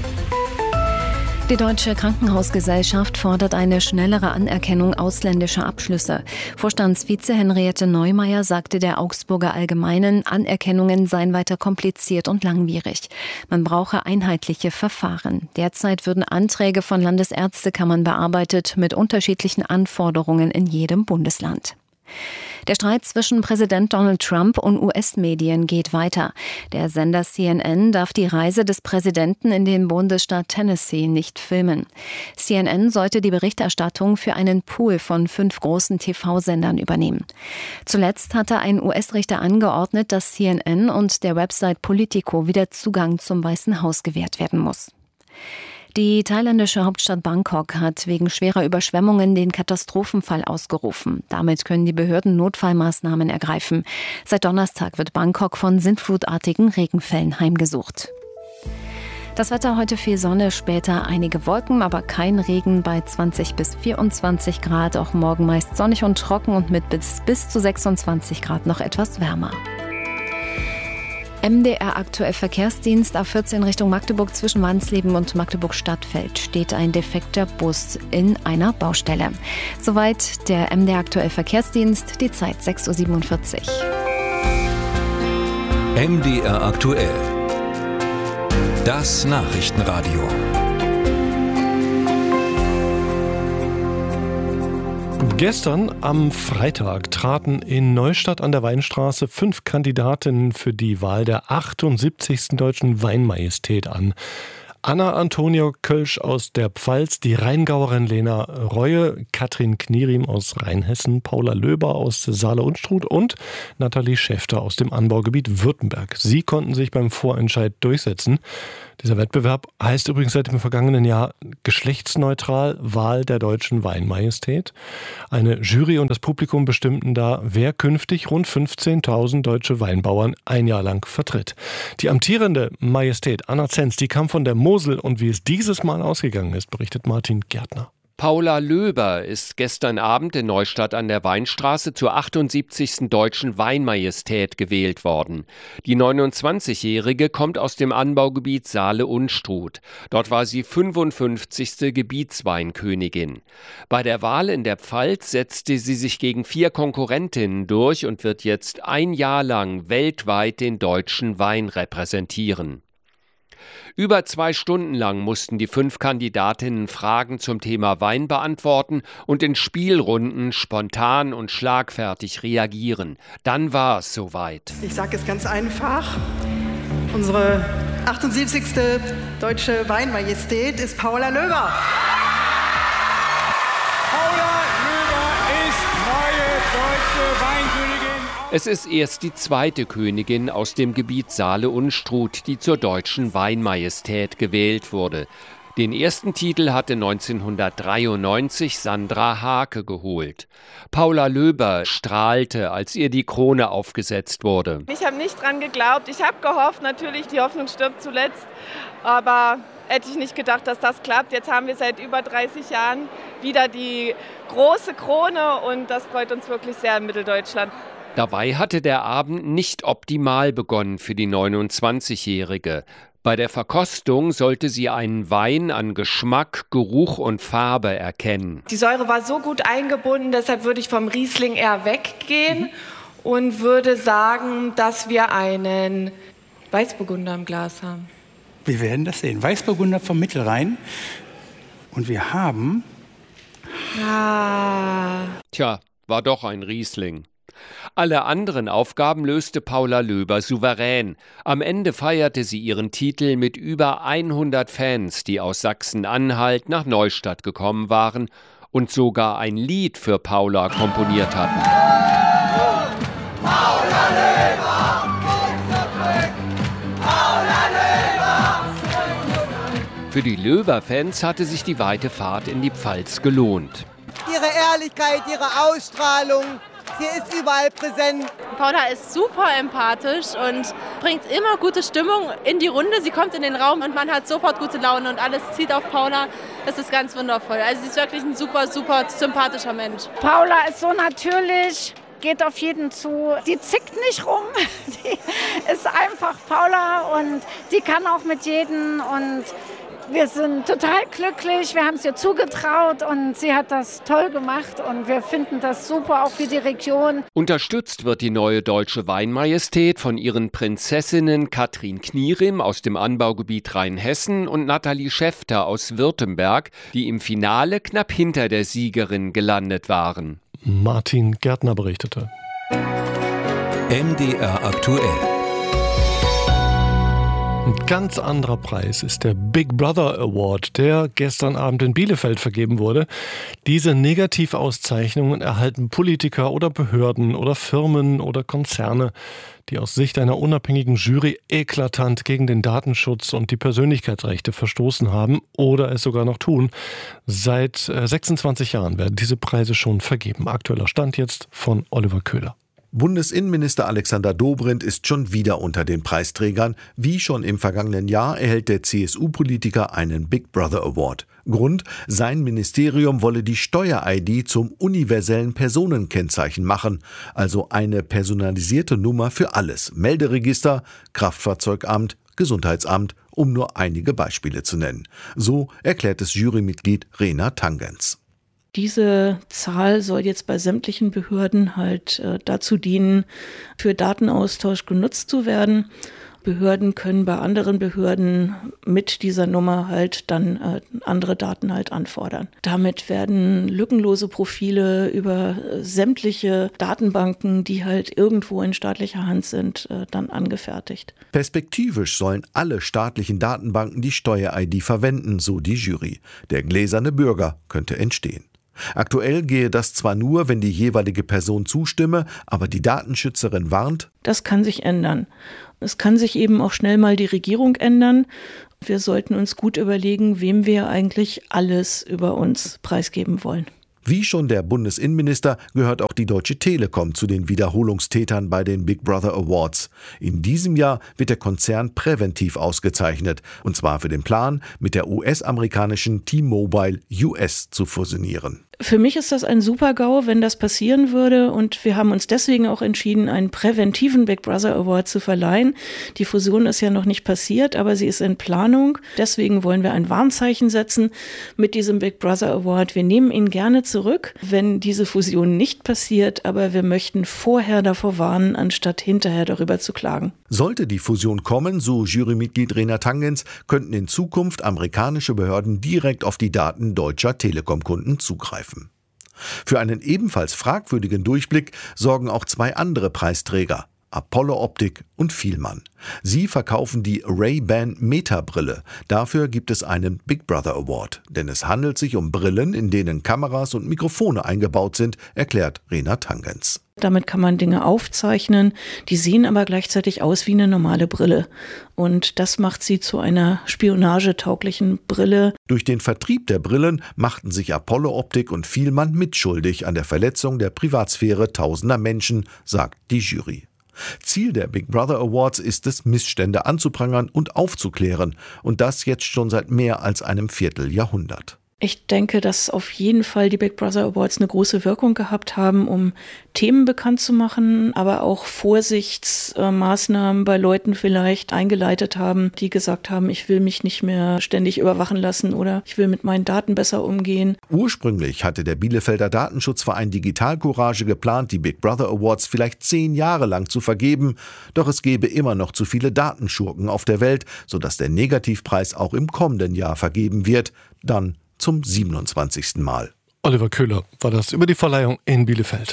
Die Deutsche Krankenhausgesellschaft fordert eine schnellere Anerkennung ausländischer Abschlüsse. Vorstandsvize Henriette Neumeier sagte der Augsburger Allgemeinen, Anerkennungen seien weiter kompliziert und langwierig. Man brauche einheitliche Verfahren. Derzeit würden Anträge von Landesärztekammern bearbeitet mit unterschiedlichen Anforderungen in jedem Bundesland. Der Streit zwischen Präsident Donald Trump und US-Medien geht weiter. Der Sender CNN darf die Reise des Präsidenten in den Bundesstaat Tennessee nicht filmen. CNN sollte die Berichterstattung für einen Pool von 5 großen TV-Sendern übernehmen. Zuletzt hatte ein US-Richter angeordnet, dass CNN und der Website Politico wieder Zugang zum Weißen Haus gewährt werden muss. Die thailändische Hauptstadt Bangkok hat wegen schwerer Überschwemmungen den Katastrophenfall ausgerufen. Damit können die Behörden Notfallmaßnahmen ergreifen. Seit Donnerstag wird Bangkok von sintflutartigen Regenfällen heimgesucht. Das Wetter heute viel Sonne, später einige Wolken, aber kein Regen bei 20 bis 24 Grad. Auch morgen meist sonnig und trocken und mit bis zu 26 Grad noch etwas wärmer. MDR aktuell Verkehrsdienst A14 Richtung Magdeburg zwischen Wansleben und Magdeburg-Stadtfeld steht ein defekter Bus in einer Baustelle. Soweit der MDR aktuell Verkehrsdienst, die Zeit 6:47 Uhr. MDR aktuell. Das Nachrichtenradio. Gestern am Freitag traten in Neustadt an der Weinstraße 5 Kandidatinnen für die Wahl der 78. Deutschen Weinmajestät an. Anna Antonia Kölsch aus der Pfalz, die Rheingauerin Lena Reue, Katrin Knierim aus Rheinhessen, Paula Löber aus Saale-Unstrut und Nathalie Schäfter aus dem Anbaugebiet Württemberg. Sie konnten sich beim Vorentscheid durchsetzen. Dieser Wettbewerb heißt übrigens seit dem vergangenen Jahr geschlechtsneutral Wahl der Deutschen Weinmajestät. Eine Jury und das Publikum bestimmten da, wer künftig rund 15.000 deutsche Weinbauern ein Jahr lang vertritt. Die amtierende Majestät Anna Zenz, die kam von der Mosel, und wie es dieses Mal ausgegangen ist, berichtet Martin Gärtner. Paula Löber ist gestern Abend in Neustadt an der Weinstraße zur 78. Deutschen Weinmajestät gewählt worden. Die 29-Jährige kommt aus dem Anbaugebiet Saale-Unstrut. Dort war sie 55. Gebietsweinkönigin. Bei der Wahl in der Pfalz setzte sie sich gegen 4 Konkurrentinnen durch und wird jetzt ein Jahr lang weltweit den deutschen Wein repräsentieren. Über 2 Stunden lang mussten die 5 Kandidatinnen Fragen zum Thema Wein beantworten und in Spielrunden spontan und schlagfertig reagieren. Dann war es soweit. Ich sage es ganz einfach. Unsere 78. Deutsche Weinmajestät ist Paula Löber. Paula Löber ist neue deutsche Weinkönigin. Es ist erst die 2. Königin aus dem Gebiet Saale-Unstrut, die zur Deutschen Weinmajestät gewählt wurde. Den ersten Titel hatte 1993 Sandra Hake geholt. Paula Löber strahlte, als ihr die Krone aufgesetzt wurde. Ich habe nicht dran geglaubt. Ich habe gehofft, natürlich, die Hoffnung stirbt zuletzt. Aber hätte ich nicht gedacht, dass das klappt. Jetzt haben wir seit über 30 Jahren wieder die große Krone und das freut uns wirklich sehr in Mitteldeutschland. Dabei hatte der Abend nicht optimal begonnen für die 29-Jährige. Bei der Verkostung sollte sie einen Wein an Geschmack, Geruch und Farbe erkennen. Die Säure war so gut eingebunden, deshalb würde ich vom Riesling eher weggehen und würde sagen, dass wir einen Weißburgunder im Glas haben. Wir werden das sehen. Weißburgunder vom Mittelrhein. Und wir haben... Tja, war doch ein Riesling. Alle anderen Aufgaben löste Paula Löber souverän. Am Ende feierte sie ihren Titel mit über 100 Fans, die aus Sachsen-Anhalt nach Neustadt gekommen waren und sogar ein Lied für Paula komponiert hatten. Paula Löber, Paula Löber. Für die Löber-Fans hatte sich die weite Fahrt in die Pfalz gelohnt. Ihre Ehrlichkeit, ihre Ausstrahlung, sie ist überall präsent. Paula ist super empathisch und bringt immer gute Stimmung in die Runde. Sie kommt in den Raum und man hat sofort gute Laune und alles zieht auf Paula. Das ist ganz wundervoll. Also sie ist wirklich ein super, super sympathischer Mensch. Paula ist so natürlich, geht auf jeden zu. Die zickt nicht rum. Die ist einfach Paula und die kann auch mit jedem und wir sind total glücklich, wir haben es ihr zugetraut und sie hat das toll gemacht und wir finden das super, auch für die Region. Unterstützt wird die neue Deutsche Weinmajestät von ihren Prinzessinnen Katrin Knierim aus dem Anbaugebiet Rheinhessen und Nathalie Schäfter aus Württemberg, die im Finale knapp hinter der Siegerin gelandet waren. Martin Gärtner berichtete. MDR aktuell. Ein ganz anderer Preis ist der Big Brother Award, der gestern Abend in Bielefeld vergeben wurde. Diese Negativauszeichnungen erhalten Politiker oder Behörden oder Firmen oder Konzerne, die aus Sicht einer unabhängigen Jury eklatant gegen den Datenschutz und die Persönlichkeitsrechte verstoßen haben oder es sogar noch tun. Seit 26 Jahren werden diese Preise schon vergeben. Aktueller Stand jetzt von Oliver Köhler. Bundesinnenminister Alexander Dobrindt ist schon wieder unter den Preisträgern. Wie schon im vergangenen Jahr erhält der CSU-Politiker einen Big Brother Award. Grund: sein Ministerium wolle die Steuer-ID zum universellen Personenkennzeichen machen, also eine personalisierte Nummer für alles: Melderegister, Kraftfahrzeugamt, Gesundheitsamt, um nur einige Beispiele zu nennen. So erklärt es Jurymitglied Rena Tangens. Diese Zahl soll jetzt bei sämtlichen Behörden halt dazu dienen, für Datenaustausch genutzt zu werden. Behörden können bei anderen Behörden mit dieser Nummer halt dann andere Daten halt anfordern. Damit werden lückenlose Profile über sämtliche Datenbanken, die halt irgendwo in staatlicher Hand sind, dann angefertigt. Perspektivisch sollen alle staatlichen Datenbanken die Steuer-ID verwenden, so die Jury. Der gläserne Bürger könnte entstehen. Aktuell gehe das zwar nur, wenn die jeweilige Person zustimme, aber die Datenschützerin warnt: Das kann sich ändern. Es kann sich eben auch schnell mal die Regierung ändern. Wir sollten uns gut überlegen, wem wir eigentlich alles über uns preisgeben wollen. Wie schon der Bundesinnenminister gehört auch die Deutsche Telekom zu den Wiederholungstätern bei den Big Brother Awards. In diesem Jahr wird der Konzern präventiv ausgezeichnet, und zwar für den Plan, mit der US-amerikanischen T-Mobile US zu fusionieren. Für mich ist das ein Super-GAU, wenn das passieren würde, und wir haben uns deswegen auch entschieden, einen präventiven Big Brother Award zu verleihen. Die Fusion ist ja noch nicht passiert, aber sie ist in Planung. Deswegen wollen wir ein Warnzeichen setzen mit diesem Big Brother Award. Wir nehmen ihn gerne zurück, wenn diese Fusion nicht passiert, aber wir möchten vorher davor warnen, anstatt hinterher darüber zu klagen. Sollte die Fusion kommen, so Jurymitglied Rena Tangens, könnten in Zukunft amerikanische Behörden direkt auf die Daten deutscher Telekom-Kunden zugreifen. Für einen ebenfalls fragwürdigen Durchblick sorgen auch zwei andere Preisträger: Apollo Optik und Vielmann. Sie verkaufen die Ray-Ban Meta-Brille. Dafür gibt es einen Big Brother Award. Denn es handelt sich um Brillen, in denen Kameras und Mikrofone eingebaut sind, erklärt Rena Tangens. Damit kann man Dinge aufzeichnen, die sehen aber gleichzeitig aus wie eine normale Brille. Und das macht sie zu einer spionagetauglichen Brille. Durch den Vertrieb der Brillen machten sich Apollo Optik und Vielmann mitschuldig an der Verletzung der Privatsphäre tausender Menschen, sagt die Jury. Ziel der Big Brother Awards ist es, Missstände anzuprangern und aufzuklären. Und das jetzt schon seit mehr als einem Vierteljahrhundert. Ich denke, dass auf jeden Fall die Big Brother Awards eine große Wirkung gehabt haben, um Themen bekannt zu machen, aber auch Vorsichtsmaßnahmen bei Leuten vielleicht eingeleitet haben, die gesagt haben, ich will mich nicht mehr ständig überwachen lassen oder ich will mit meinen Daten besser umgehen. Ursprünglich hatte der Bielefelder Datenschutzverein Digital Courage geplant, die Big Brother Awards vielleicht 10 Jahre lang zu vergeben. Doch es gäbe immer noch zu viele Datenschurken auf der Welt, sodass der Negativpreis auch im kommenden Jahr vergeben wird. Dann zum 27. Mal. Oliver Köhler war das über die Verleihung in Bielefeld.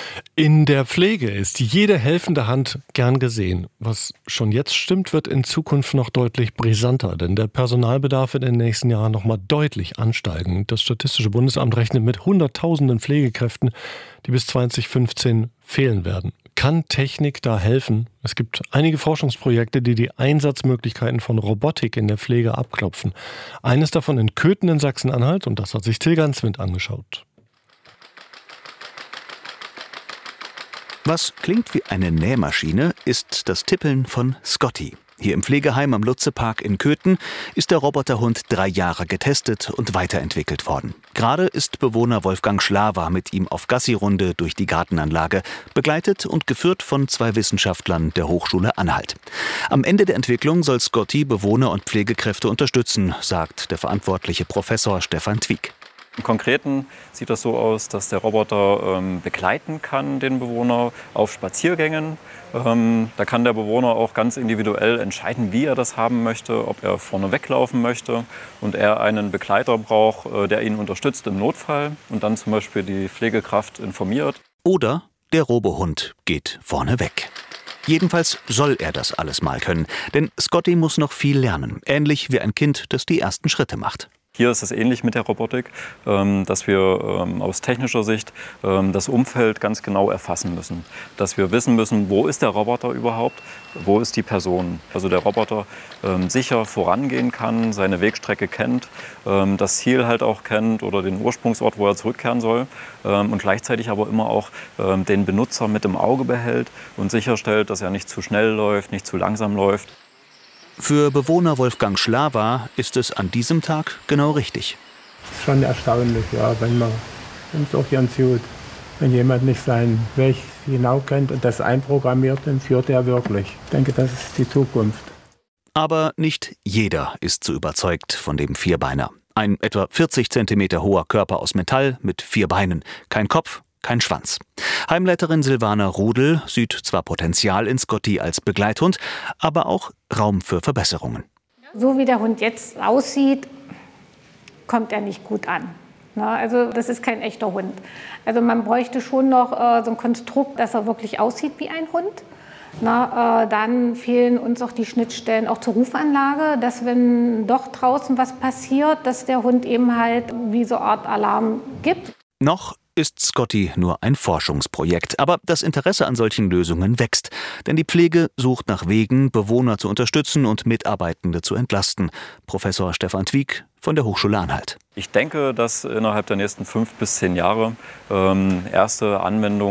In der Pflege ist jede helfende Hand gern gesehen. Was schon jetzt stimmt, wird in Zukunft noch deutlich brisanter, denn der Personalbedarf wird in den nächsten Jahren noch mal deutlich ansteigen. Das Statistische Bundesamt rechnet mit Hunderttausenden Pflegekräften, die bis 2015 fehlen werden. Kann Technik da helfen? Es gibt einige Forschungsprojekte, die die Einsatzmöglichkeiten von Robotik in der Pflege abklopfen. Eines davon in Köthen in Sachsen-Anhalt, und das hat sich Till Ganswind angeschaut. Was klingt wie eine Nähmaschine, ist das Tippeln von Scotty. Hier im Pflegeheim am Lutzepark in Köthen ist der Roboterhund 3 Jahre getestet und weiterentwickelt worden. Gerade ist Bewohner Wolfgang Schlawer mit ihm auf Gassi-Runde durch die Gartenanlage, begleitet und geführt von 2 Wissenschaftlern der Hochschule Anhalt. Am Ende der Entwicklung soll Scotty Bewohner und Pflegekräfte unterstützen, sagt der verantwortliche Professor Stefan Twieck. Im Konkreten sieht das so aus, dass der Roboter begleiten kann, den Bewohner auf Spaziergängen. Da kann der Bewohner auch ganz individuell entscheiden, wie er das haben möchte, ob er vorne weglaufen möchte und er einen Begleiter braucht, der ihn unterstützt im Notfall und dann zum Beispiel die Pflegekraft informiert. Oder der Robohund geht vorne weg. Jedenfalls soll er das alles mal können, denn Scotty muss noch viel lernen, ähnlich wie ein Kind, das die ersten Schritte macht. Hier ist es ähnlich mit der Robotik, dass wir aus technischer Sicht das Umfeld ganz genau erfassen müssen. Dass wir wissen müssen, wo ist der Roboter überhaupt, wo ist die Person. Also der Roboter sicher vorangehen kann, seine Wegstrecke kennt, das Ziel halt auch kennt oder den Ursprungsort, wo er zurückkehren soll. Und gleichzeitig aber immer auch den Benutzer mit im Auge behält und sicherstellt, dass er nicht zu schnell läuft, nicht zu langsam läuft. Für Bewohner Wolfgang Schlawer ist es an diesem Tag genau richtig. Schon erstaunlich, ja, wenn man es auch ganz gut. Wenn jemand nicht seinen Weg genau kennt und das einprogrammiert, dann führt er wirklich. Ich denke, das ist die Zukunft. Aber nicht jeder ist so überzeugt von dem Vierbeiner. Ein etwa 40 cm hoher Körper aus Metall mit 4 Beinen. Kein Kopf, kein Schwanz. Heimleiterin Silvana Rudel sieht zwar Potenzial in Scotty als Begleithund, aber auch Raum für Verbesserungen. So wie der Hund jetzt aussieht, kommt er nicht gut an. Also das ist kein echter Hund. Also man bräuchte schon noch so ein Konstrukt, dass er wirklich aussieht wie ein Hund. Dann fehlen uns auch die Schnittstellen auch zur Rufanlage, dass wenn doch draußen was passiert, dass der Hund eben halt wie so eine Art Alarm gibt. Noch ist Scotty nur ein Forschungsprojekt, aber das Interesse an solchen Lösungen wächst. Denn die Pflege sucht nach Wegen, Bewohner zu unterstützen und Mitarbeitende zu entlasten. Professor Stefan Twieck von der Hochschule Anhalt. Ich denke, dass innerhalb der nächsten 5 bis 10 Jahre erste Anwendungen